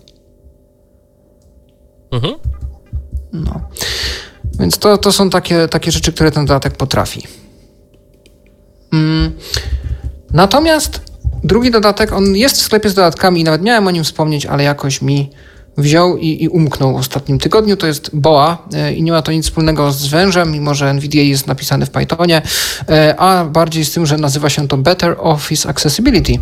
Mhm. No. Więc to, to są takie, takie rzeczy, które ten dodatek potrafi. Mm. Natomiast drugi dodatek, on jest w sklepie z dodatkami i nawet miałem o nim wspomnieć, ale jakoś mi wziął i, i umknął w ostatnim tygodniu. To jest B O A i nie ma to nic wspólnego z wężem, mimo że N V D A jest napisany w Pythonie, a bardziej z tym, że nazywa się to Better Office Accessibility.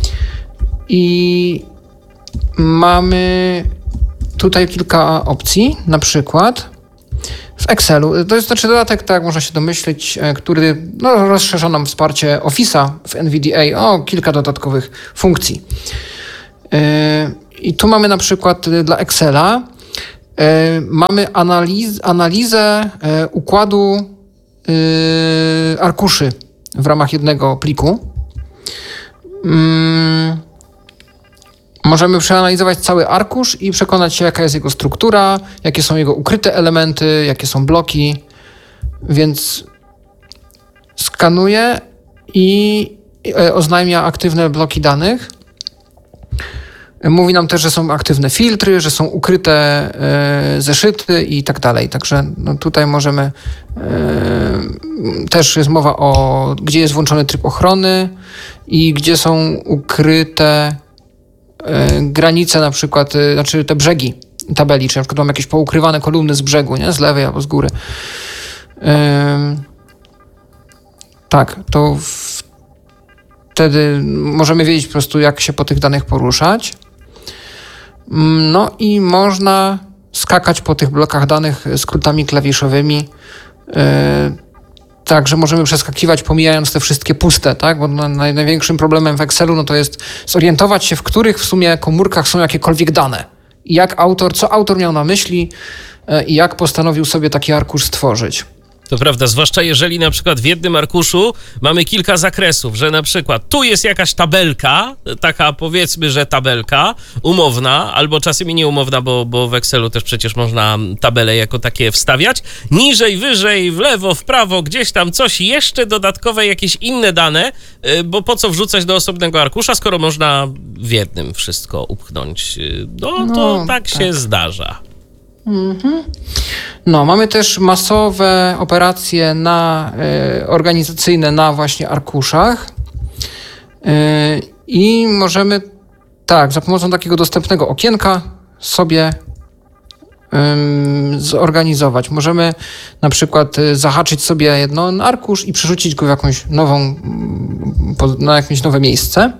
I mamy tutaj kilka opcji, na przykład w Excelu. To jest znaczy dodatek, tak jak można się domyśleć, który no, rozszerza nam wsparcie Office'a w N V D A o kilka dodatkowych funkcji. Yy, I tu mamy na przykład dla Excela yy, mamy analiz, analizę yy, układu yy, arkuszy w ramach jednego pliku. Yy, Możemy przeanalizować cały arkusz i przekonać się, jaka jest jego struktura, jakie są jego ukryte elementy, jakie są bloki. Więc skanuje i oznajmia aktywne bloki danych. Mówi nam też, że są aktywne filtry, że są ukryte zeszyty i tak dalej. Także no tutaj możemy... Też jest mowa o, gdzie jest włączony tryb ochrony i gdzie są ukryte granice, na przykład, znaczy te brzegi tabeli, czy na przykład mam jakieś poukrywane kolumny z brzegu, nie? Z lewej albo z góry. Yy, tak, to wtedy możemy wiedzieć po prostu, jak się po tych danych poruszać. No i można skakać po tych blokach danych skrótami klawiszowymi. Yy, Tak, że możemy przeskakiwać, pomijając te wszystkie puste, tak? Bo największym problemem w Excelu no to jest zorientować się, w których w sumie komórkach są jakiekolwiek dane. I jak autor, co autor miał na myśli i jak postanowił sobie taki arkusz stworzyć. To prawda, zwłaszcza jeżeli na przykład w jednym arkuszu mamy kilka zakresów, że na przykład tu jest jakaś tabelka, taka powiedzmy, że tabelka umowna, albo czasem i nieumowna, bo, bo w Excelu też przecież można tabele jako takie wstawiać. Niżej, wyżej, w lewo, w prawo, gdzieś tam coś jeszcze dodatkowe, jakieś inne dane, bo po co wrzucać do osobnego arkusza, skoro można w jednym wszystko upchnąć. No, to no, tak, tak się zdarza. Mhm. No, mamy też masowe operacje na, y, organizacyjne na właśnie arkuszach y, i możemy tak, za pomocą takiego dostępnego okienka sobie y, zorganizować. Możemy na przykład y, zahaczyć sobie jeden arkusz i przerzucić go w jakąś nową, y, na jakieś nowe miejsce.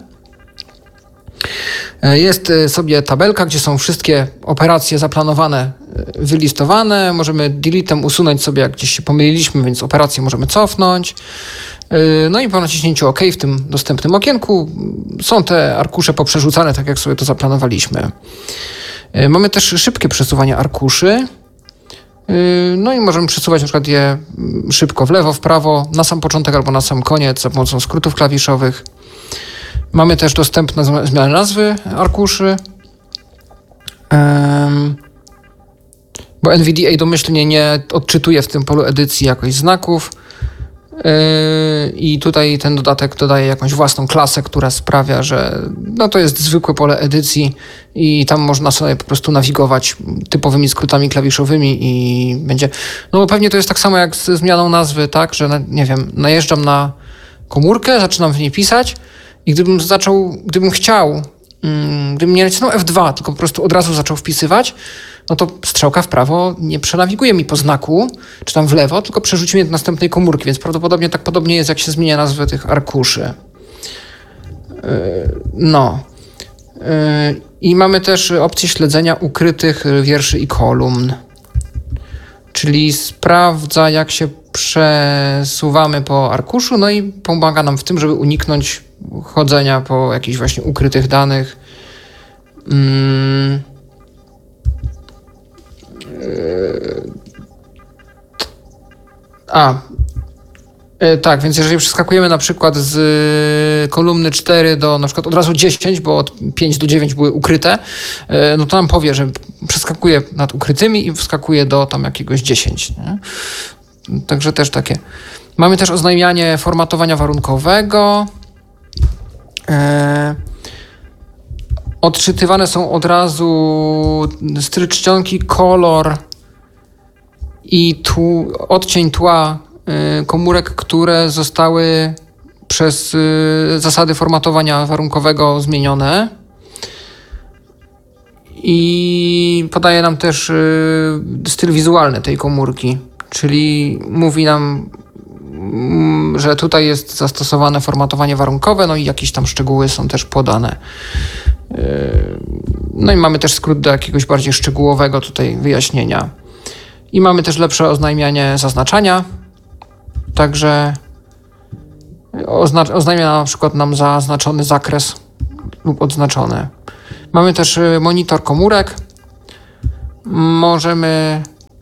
Jest sobie tabelka, gdzie są wszystkie operacje zaplanowane, wylistowane. Możemy deletem usunąć sobie, jak gdzieś się pomyliliśmy, więc operacje możemy cofnąć. No i po naciśnięciu OK w tym dostępnym okienku są te arkusze poprzerzucane, tak jak sobie to zaplanowaliśmy. Mamy też szybkie przesuwanie arkuszy. No i możemy przesuwać na przykład je szybko w lewo, w prawo, na sam początek albo na sam koniec za pomocą skrótów klawiszowych. Mamy też dostępne zmiany nazwy arkuszy, um, bo N V D A domyślnie nie odczytuje w tym polu edycji jakoś znaków yy, i tutaj ten dodatek dodaje jakąś własną klasę, która sprawia, że no to jest zwykłe pole edycji i tam można sobie po prostu nawigować typowymi skrótami klawiszowymi i będzie... No bo pewnie to jest tak samo jak ze zmianą nazwy, tak, że nie wiem, najeżdżam na komórkę, zaczynam w niej pisać, i gdybym zaczął, gdybym chciał, mm, gdybym nie nacisnął F dwa, tylko po prostu od razu zaczął wpisywać, no to strzałka w prawo nie przenawiguje mi po znaku, czy tam w lewo, tylko przerzuci mnie do następnej komórki, więc prawdopodobnie tak podobnie jest, jak się zmienia nazwę tych arkuszy. Yy, no. Yy, I mamy też opcję śledzenia ukrytych wierszy i kolumn. Czyli sprawdza, jak się przesuwamy po arkuszu, no i pomaga nam w tym, żeby uniknąć chodzenia po jakichś właśnie ukrytych danych. Hmm. A, tak, więc jeżeli przeskakujemy na przykład z kolumny cztery do na przykład od razu dziesięć, bo od pięć do dziewięć były ukryte, no to nam powie, że przeskakuje nad ukrytymi i wskakuje do tam jakiegoś dziesięć. Nie? Także też takie. Mamy też oznajmianie formatowania warunkowego. E, odczytywane są od razu styl czcionki, kolor i tł, odcień tła y, komórek, które zostały przez zasady formatowania warunkowego zmienione. I podaje nam też styl wizualny tej komórki, czyli mówi nam, że tutaj jest zastosowane formatowanie warunkowe, no i jakieś tam szczegóły są też podane. No i mamy też skrót do jakiegoś bardziej szczegółowego tutaj wyjaśnienia. I mamy też lepsze oznajmianie zaznaczania, także ozna- oznajmia na przykład nam zaznaczony zakres lub odznaczony. Mamy też monitor komórek. Możemy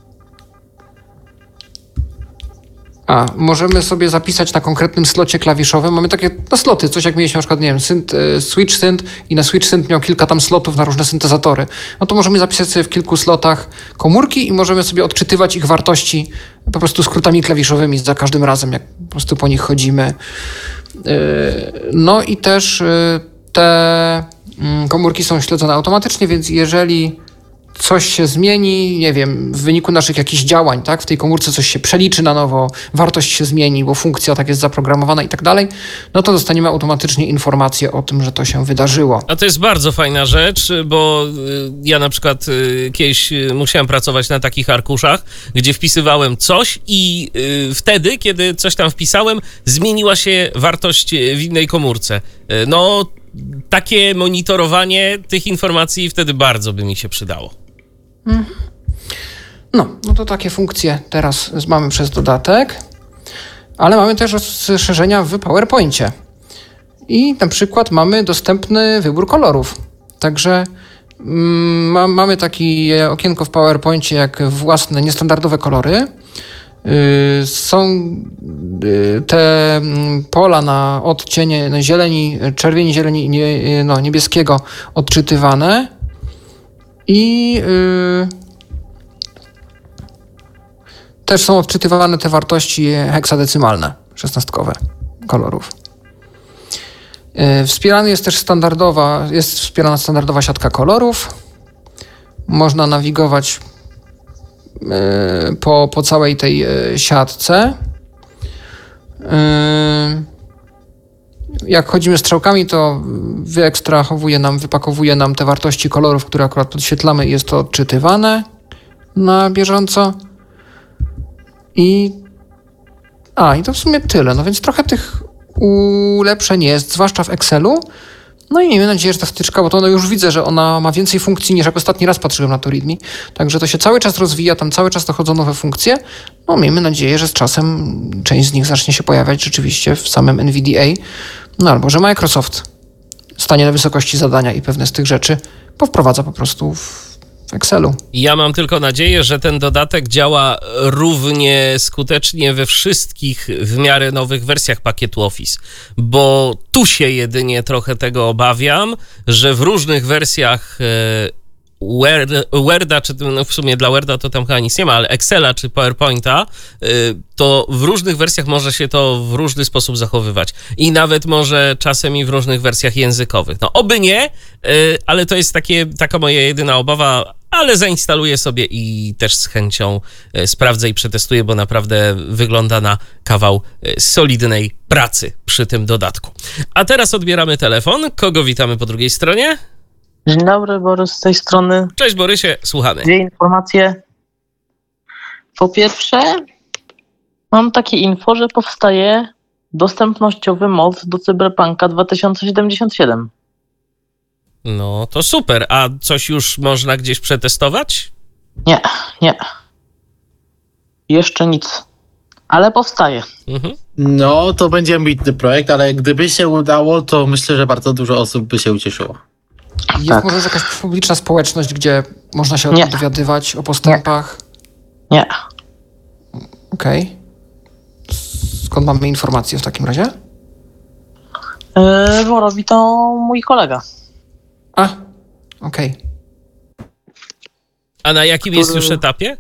A, możemy sobie zapisać na konkretnym slocie klawiszowym. Mamy takie no, sloty, coś jak mieliśmy na przykład, nie wiem, synth, switch synth i na switch synth miał kilka tam slotów na różne syntezatory. No to możemy zapisać sobie w kilku slotach komórki i możemy sobie odczytywać ich wartości po prostu skrótami klawiszowymi za każdym razem, jak po prostu po nich chodzimy. No i też te komórki są śledzone automatycznie, więc jeżeli coś się zmieni, nie wiem, w wyniku naszych jakichś działań, tak, w tej komórce coś się przeliczy na nowo, wartość się zmieni, bo funkcja tak jest zaprogramowana i tak dalej, no to dostaniemy automatycznie informację o tym, że to się wydarzyło. A to jest bardzo fajna rzecz, bo ja na przykład kiedyś musiałem pracować na takich arkuszach, gdzie wpisywałem coś i wtedy, kiedy coś tam wpisałem, zmieniła się wartość w innej komórce. No, takie monitorowanie tych informacji wtedy bardzo by mi się przydało. No, no to takie funkcje teraz mamy przez dodatek, ale mamy też rozszerzenia w PowerPoincie. I na przykład mamy dostępny wybór kolorów. Także mm, ma, mamy takie okienko w PowerPoincie jak własne niestandardowe kolory. Yy, są yy, te pola na odcienie no, zieleni, czerwieni, zieleni, nie, no, niebieskiego odczytywane i yy, też są odczytywane te wartości heksadecymalne, szesnastkowe kolorów. Yy, wspierany jest też standardowa, jest wspierana standardowa siatka kolorów. Można nawigować Po, po całej tej siatce. Jak chodzimy strzałkami, to wyekstrahowuje nam, wypakowuje nam te wartości kolorów, które akurat podświetlamy i jest to odczytywane na bieżąco. I a, i to w sumie tyle. No więc trochę tych ulepszeń jest, zwłaszcza w Excelu. No i miejmy nadzieję, że ta wtyczka, bo to no już widzę, że ona ma więcej funkcji niż jak ostatni raz patrzyłem na to README. Także to się cały czas rozwija, tam cały czas dochodzą nowe funkcje. No miejmy nadzieję, że z czasem część z nich zacznie się pojawiać rzeczywiście w samym N V D A. No albo, że Microsoft stanie na wysokości zadania i pewne z tych rzeczy powprowadza po prostu w w Excelu. Ja mam tylko nadzieję, że ten dodatek działa równie skutecznie we wszystkich w miarę nowych wersjach pakietu Office, bo tu się jedynie trochę tego obawiam, że w różnych wersjach Worda, czy no w sumie dla Worda to tam chyba nic nie ma, ale Excela czy PowerPointa, to w różnych wersjach może się to w różny sposób zachowywać. I nawet może czasem i w różnych wersjach językowych. No oby nie, ale to jest takie, taka moja jedyna obawa, ale zainstaluję sobie i też z chęcią sprawdzę i przetestuję, bo naprawdę wygląda na kawał solidnej pracy przy tym dodatku. A teraz odbieramy telefon. Kogo witamy po drugiej stronie? Dzień dobry, Borys z tej strony. Cześć Borysie, słuchamy. Dwie informacje. Po pierwsze, mam takie info, że powstaje dostępnościowy mod do Cyberpunka dwa tysiące siedemdziesiąt siedem. No to super. A coś już można gdzieś przetestować? Nie, nie. Jeszcze nic. Ale powstaje. Mhm. No, to będzie ambitny projekt, ale gdyby się udało, to myślę, że bardzo dużo osób by się ucieszyło. Jest tak. może jakaś publiczna społeczność, gdzie można się Nie. dowiadywać o postępach? Nie. Okej. Okay. Skąd mamy informacje w takim razie? Yy, bo robi to mój kolega. A, okej. Okay. A na jakim Który... jest już etapie?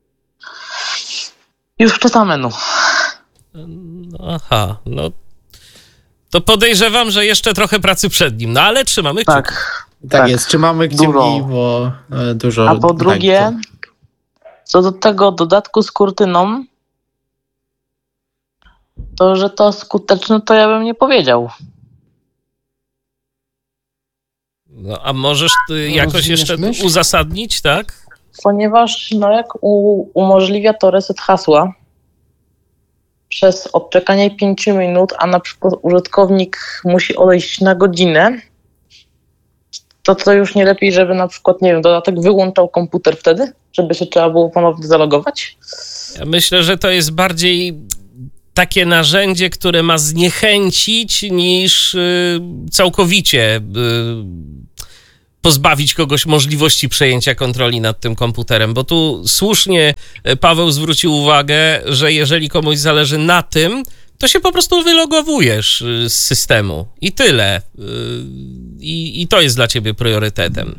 Już czyta menu. Aha, no to podejrzewam, że jeszcze trochę pracy przed nim, no ale trzymamy kciuki. Tak. Tak, tak. jest, trzymamy kciuki, Dużo. bo e, dużo... A po drugie, tak, co do tego dodatku z kurtyną, To, że to skuteczne, to ja bym nie powiedział. No, a możesz ty jakoś Rozumiesz jeszcze myśl? uzasadnić, tak? Ponieważ no jak u, umożliwia to reset hasła przez odczekanie pięć minut, a na przykład użytkownik musi odejść na godzinę, to to już nie lepiej, żeby na przykład, nie wiem, dodatek wyłączał komputer wtedy, żeby się trzeba było ponownie zalogować? Ja myślę, że to jest bardziej takie narzędzie, które ma zniechęcić niż y, całkowicie y, pozbawić kogoś możliwości przejęcia kontroli nad tym komputerem, bo tu słusznie Paweł zwrócił uwagę, że jeżeli komuś zależy na tym, to się po prostu wylogowujesz z systemu i tyle. I, i to jest dla ciebie priorytetem.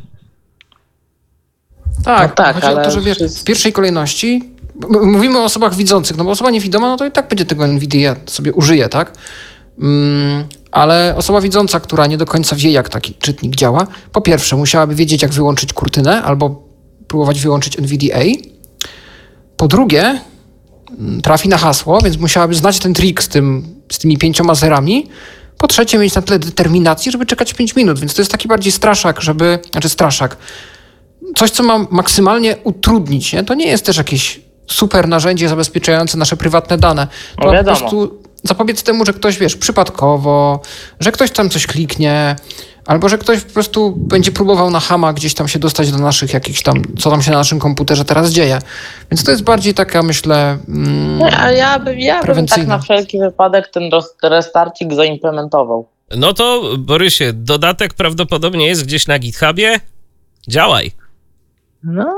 Tak, No tak, chodzi o to, ale że wiesz, wszyscy- w pierwszej kolejności m- mówimy o osobach widzących, no bo osoba niewidoma, no to i tak będzie tego NVIDIA sobie użyje, tak? Mm, ale osoba widząca, która nie do końca wie, jak taki czytnik działa, po pierwsze musiałaby wiedzieć, jak wyłączyć kurtynę albo próbować wyłączyć N V D A. Po drugie, mm, trafi na hasło, więc musiałaby znać ten trik z, tym, z tymi pięcioma zerami. Po trzecie, mieć na tyle determinacji, żeby czekać pięć minut, więc to jest taki bardziej straszak, żeby, znaczy straszak, coś, co ma maksymalnie utrudnić, nie? To nie jest też jakieś super narzędzie zabezpieczające nasze prywatne dane. To No ma po wiadomo. prostu zapobiec temu, że ktoś, wiesz, przypadkowo, że ktoś tam coś kliknie, albo że ktoś po prostu będzie próbował na chama gdzieś tam się dostać do naszych jakichś tam, co tam się na naszym komputerze teraz dzieje. Więc to jest bardziej taka, myślę... Mm, Nie, a ja, by, ja bym tak prewencyjna. na wszelki wypadek ten roz- restarcik zaimplementował. No to, Borysie, dodatek prawdopodobnie jest gdzieś na GitHubie. Działaj. No...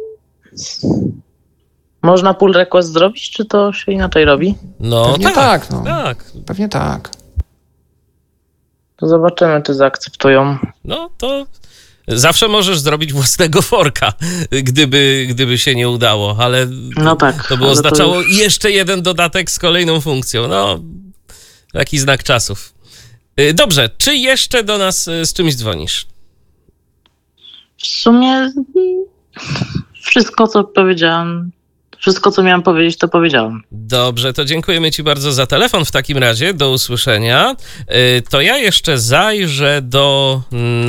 Można pull request zrobić, czy to się inaczej robi? No Pewnie tak, tak, no. tak. Pewnie tak. To zobaczymy, czy zaakceptują. No to zawsze możesz zrobić własnego forka, gdyby, gdyby się nie udało, ale No tak. to by ale oznaczało już- jeszcze jeden dodatek z kolejną funkcją. No, taki znak czasów. Y, Dobrze, czy jeszcze do nas y, z czymś dzwonisz? W sumie mm, wszystko, co powiedziałam, wszystko, co miałam powiedzieć, to powiedziałam. Dobrze, to dziękujemy ci bardzo za telefon w takim razie. Do usłyszenia. Y, To ja jeszcze zajrzę do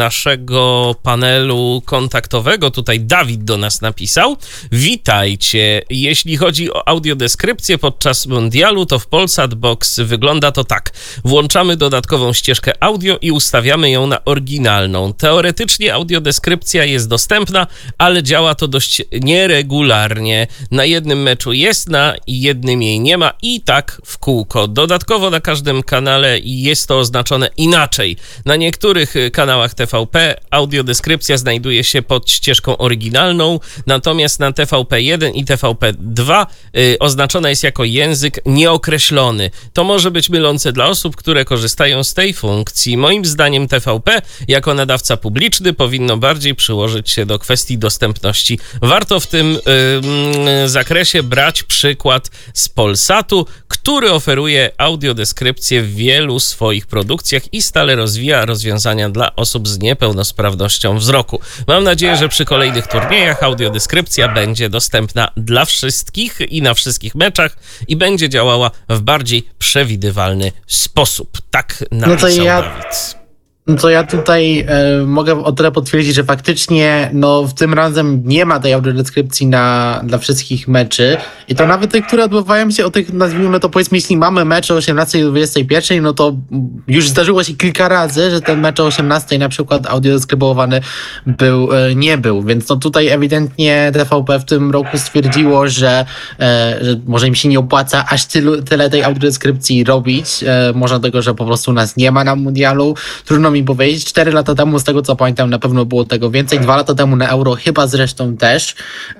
naszego panelu kontaktowego. Tutaj Dawid do nas napisał. Witajcie. Jeśli chodzi o audiodeskrypcję podczas mundialu, to w Polsat Box wygląda to tak. Włączamy dodatkową ścieżkę audio i ustawiamy ją na oryginalną. Teoretycznie audiodeskrypcja jest dostępna, ale działa to dość nieregularnie. Na jednym meczu jest, na jednym jej nie ma i tak w kółko. Dodatkowo na każdym kanale jest to oznaczone inaczej. Na niektórych kanałach T V P audiodeskrypcja znajduje się pod ścieżką oryginalną, natomiast na T V P jeden i T V P dwa y, oznaczona jest jako język nieokreślony. To może być mylące dla osób, które korzystają z tej funkcji. Moim zdaniem T V P jako nadawca publiczny powinno bardziej przyłożyć się do kwestii dostępności. Warto w tym y, zakresie brać przykład z Polsatu, który oferuje audiodeskrypcję w wielu swoich produkcjach i stale rozwija rozwiązania dla osób z niepełnosprawnością wzroku. Mam nadzieję, że przy kolejnych turniejach audiodeskrypcja będzie dostępna dla wszystkich i na wszystkich meczach i będzie działała w bardziej przewidywalny sposób. Tak napisał to ja- Dawid. No to ja tutaj e, mogę o tyle potwierdzić, że faktycznie no, w tym razem nie ma tej audiodeskrypcji na, dla wszystkich meczy i to nawet te, które odbywają się o tych, nazwijmy to powiedzmy, jeśli mamy mecz o osiemnastej do dwudziestej pierwszej, no to już zdarzyło się kilka razy, że ten mecz o osiemnastej na przykład audiodeskrypowany był, e, nie był, więc no tutaj ewidentnie T V P w tym roku stwierdziło, że, e, że może im się nie opłaca aż tylu, tyle tej audiodeskrypcji robić, e, może dlatego, że po prostu nas nie ma na mundialu. Trudno mi powiedzieć, cztery lata temu, z tego co pamiętam, na pewno było tego więcej, dwa lata temu na Euro chyba zresztą też,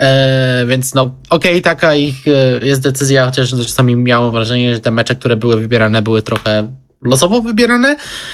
e, więc no okej, okay, taka ich e, jest decyzja, chociaż czasami miałem wrażenie, że te mecze, które były wybierane, były trochę losowo wybierane,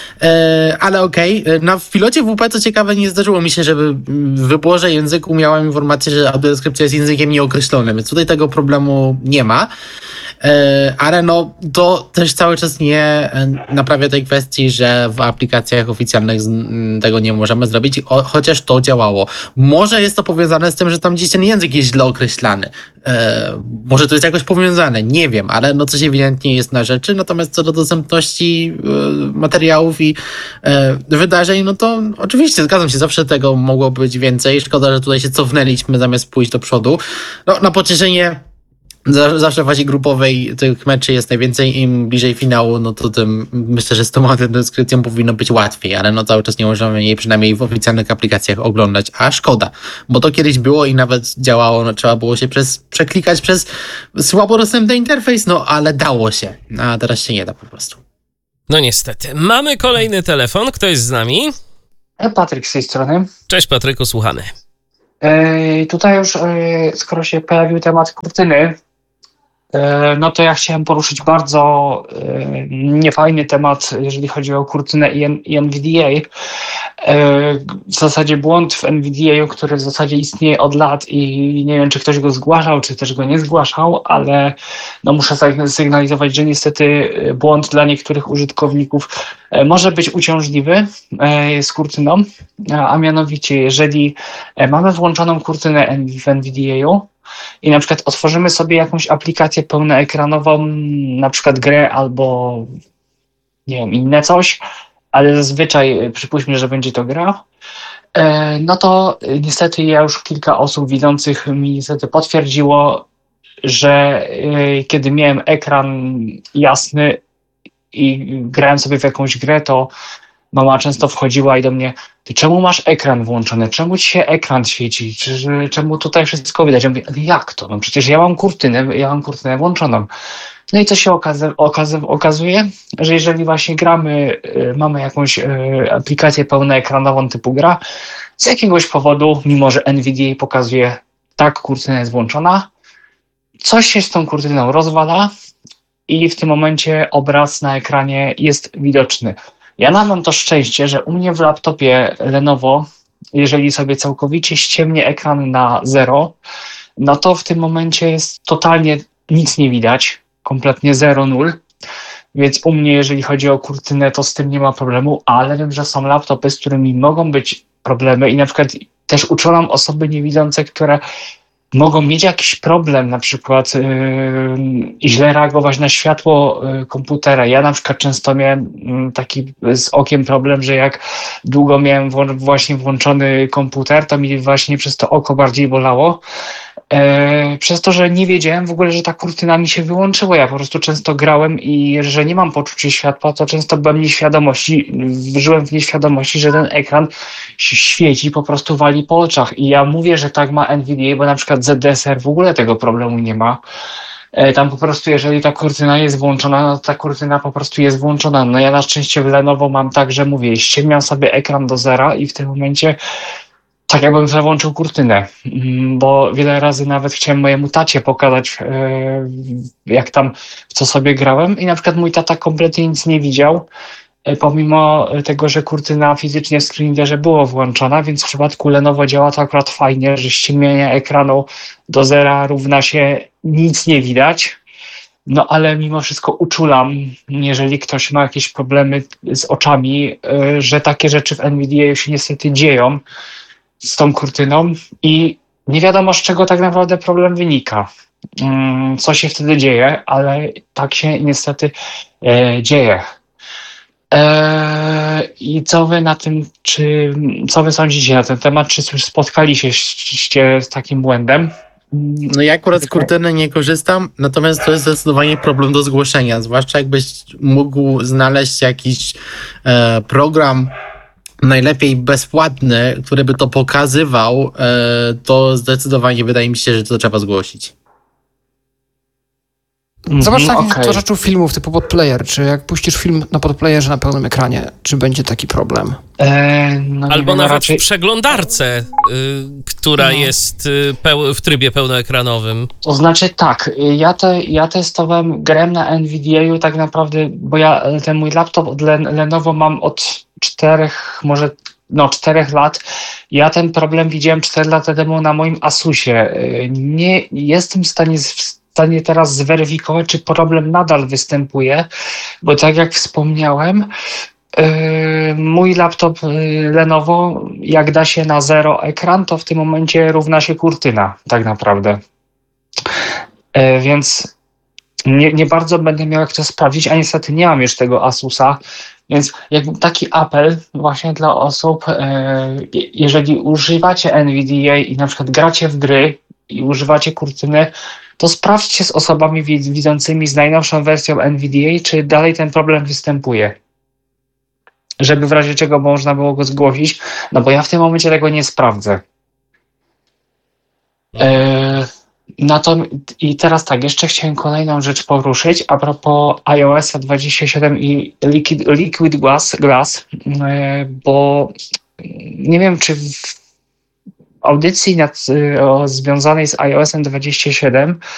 e, ale okej. Okay. Na w pilocie W P, co ciekawe, nie zdarzyło mi się, żeby w wyborze języku miałem informację, że audiodeskrypcja jest językiem nieokreślonym, więc tutaj tego problemu nie ma. ale no to też cały czas nie naprawia tej kwestii, że w aplikacjach oficjalnych tego nie możemy zrobić, chociaż to działało. Może jest to powiązane z tym, że tam gdzieś ten język jest źle określany. Może to jest jakoś powiązane, nie wiem, ale no coś ewidentnie jest na rzeczy, natomiast co do dostępności materiałów i wydarzeń, no to oczywiście zgadzam się, zawsze tego mogło być więcej. Szkoda, że tutaj się cofnęliśmy zamiast pójść do przodu. No, na pocieszenie zawsze w fazie grupowej tych meczy jest najwięcej, im bliżej finału, no to tym myślę, że z tą transkrypcją powinno być łatwiej, ale no cały czas nie możemy jej przynajmniej w oficjalnych aplikacjach oglądać, a szkoda, bo to kiedyś było i nawet działało, no trzeba było się przez, przeklikać przez słabo dostępny interfejs, no ale dało się, a teraz się nie da po prostu. No niestety. Mamy kolejny telefon, kto jest z nami? Patryk z tej strony. Cześć Patryku, słuchamy. Yy, tutaj już, yy, skoro się pojawił temat kurtyny, yy, no to ja chciałem poruszyć bardzo yy, niefajny temat, jeżeli chodzi o kurtynę i, N- i N V D A. Yy, w zasadzie błąd w N V D A, który w zasadzie istnieje od lat i nie wiem, czy ktoś go zgłaszał, czy też go nie zgłaszał, ale no muszę sygnalizować, że niestety błąd dla niektórych użytkowników może być uciążliwy z kurtyną, a mianowicie jeżeli mamy włączoną kurtynę w N V D A i na przykład otworzymy sobie jakąś aplikację pełnoekranową, na przykład grę albo nie wiem, inne coś, ale zazwyczaj przypuśćmy, że będzie to gra, no to niestety ja już kilka osób widzących mi niestety potwierdziło, że kiedy miałem ekran jasny i grałem sobie w jakąś grę, to mama często wchodziła i do mnie: ty czemu masz ekran włączony? Czemu ci się ekran świeci? Czy, czemu tutaj wszystko widać? Ja mówię: ale jak to? No przecież ja mam kurtynę, ja mam kurtynę włączoną. No i co się okaza- okaza- okazuje? Że jeżeli właśnie gramy, y, mamy jakąś y, aplikację pełnoekranową typu gra, z jakiegoś powodu, mimo że N V D A pokazuje, tak, kurtyna jest włączona, coś się z tą kurtyną rozwala i w tym momencie obraz na ekranie jest widoczny. Ja mam to szczęście, że u mnie w laptopie Lenovo, jeżeli sobie całkowicie ściemnie ekran na zero, no to w tym momencie jest totalnie nic nie widać, kompletnie zero, nul. Więc u mnie, jeżeli chodzi o kurtynę, to z tym nie ma problemu, ale wiem, że są laptopy, z którymi mogą być problemy i na przykład też uczolam osoby niewidzące, które mogą mieć jakiś problem, na przykład yy, źle reagować na światło yy, komputera. Ja na przykład często miałem yy, taki z okiem problem, że jak długo miałem wło- właśnie włączony komputer, to mi właśnie przez to oko bardziej bolało. Yy, przez to, że nie wiedziałem w ogóle, że ta kurtyna mi się wyłączyła. Ja po prostu często grałem i że nie mam poczucia światła, to często byłem nieświadomości, żyłem w nieświadomości, że ten ekran się świeci, po prostu wali po oczach. I ja mówię, że tak ma N V D A, bo na przykład Z D S R w ogóle tego problemu nie ma. Yy, tam po prostu, jeżeli ta kurtyna jest włączona, no to ta kurtyna po prostu jest włączona. No ja na szczęście w Lenovo mam tak, że mówię, ściemniam sobie ekran do zera i w tym momencie tak jakbym załączył kurtynę, bo wiele razy nawet chciałem mojemu tacie pokazać, jak tam, w co sobie grałem i na przykład mój tata kompletnie nic nie widział, pomimo tego, że kurtyna fizycznie w screenreaderze była włączona, więc w przypadku Lenovo działa to akurat fajnie, że ściemnienie ekranu do zera równa się nic nie widać. No ale mimo wszystko uczulam, jeżeli ktoś ma jakieś problemy z oczami, że takie rzeczy w N V D A się niestety dzieją z tą kurtyną i nie wiadomo, z czego tak naprawdę problem wynika, co się wtedy dzieje, ale tak się niestety e, dzieje. E, I co wy na tym, czy co wy sądzicie na ten temat, czy już spotkaliście się z takim błędem? No ja akurat z kurtyny nie korzystam, natomiast to jest zdecydowanie problem do zgłoszenia, zwłaszcza jakbyś mógł znaleźć jakiś e, program, najlepiej bezpłatny, który by to pokazywał, to zdecydowanie wydaje mi się, że to trzeba zgłosić. Zobacz Mhm, takich okej. rzeczy filmów typu podplayer, czy jak puścisz film na podplayerze na pełnym ekranie, czy będzie taki problem? E, no nie Albo wiem, nawet raczej... w przeglądarce, y, która No. jest y, peł- w trybie pełnoekranowym. To znaczy tak, ja, te, ja testowałem grę na N V D A tak naprawdę, bo ja ten mój laptop od Len- Lenovo mam od czterech, może no czterech lat. Ja ten problem widziałem cztery lata temu na moim Asusie. Nie jestem w stanie stanie teraz zweryfikować, czy problem nadal występuje, bo tak jak wspomniałem, yy, mój laptop yy, Lenovo, jak da się na zero ekran, to w tym momencie równa się kurtyna, tak naprawdę. Yy, więc nie, nie bardzo będę miał jak to sprawdzić, a niestety nie mam już tego Asusa, więc jakby taki apel właśnie dla osób, yy, jeżeli używacie N V D A i na przykład gracie w gry i używacie kurtyny, to sprawdźcie z osobami widzącymi z najnowszą wersją N V D A, czy dalej ten problem występuje. Żeby w razie czego można było go zgłosić, no bo ja w tym momencie tego nie sprawdzę. Yy, na to, I teraz tak, jeszcze chciałem kolejną rzecz poruszyć a propos iOS dwadzieścia siedem i Liquid, Liquid Glass, Glass yy, bo nie wiem, czy w audycji nad, o, związanej z iOS dwadzieścia siedem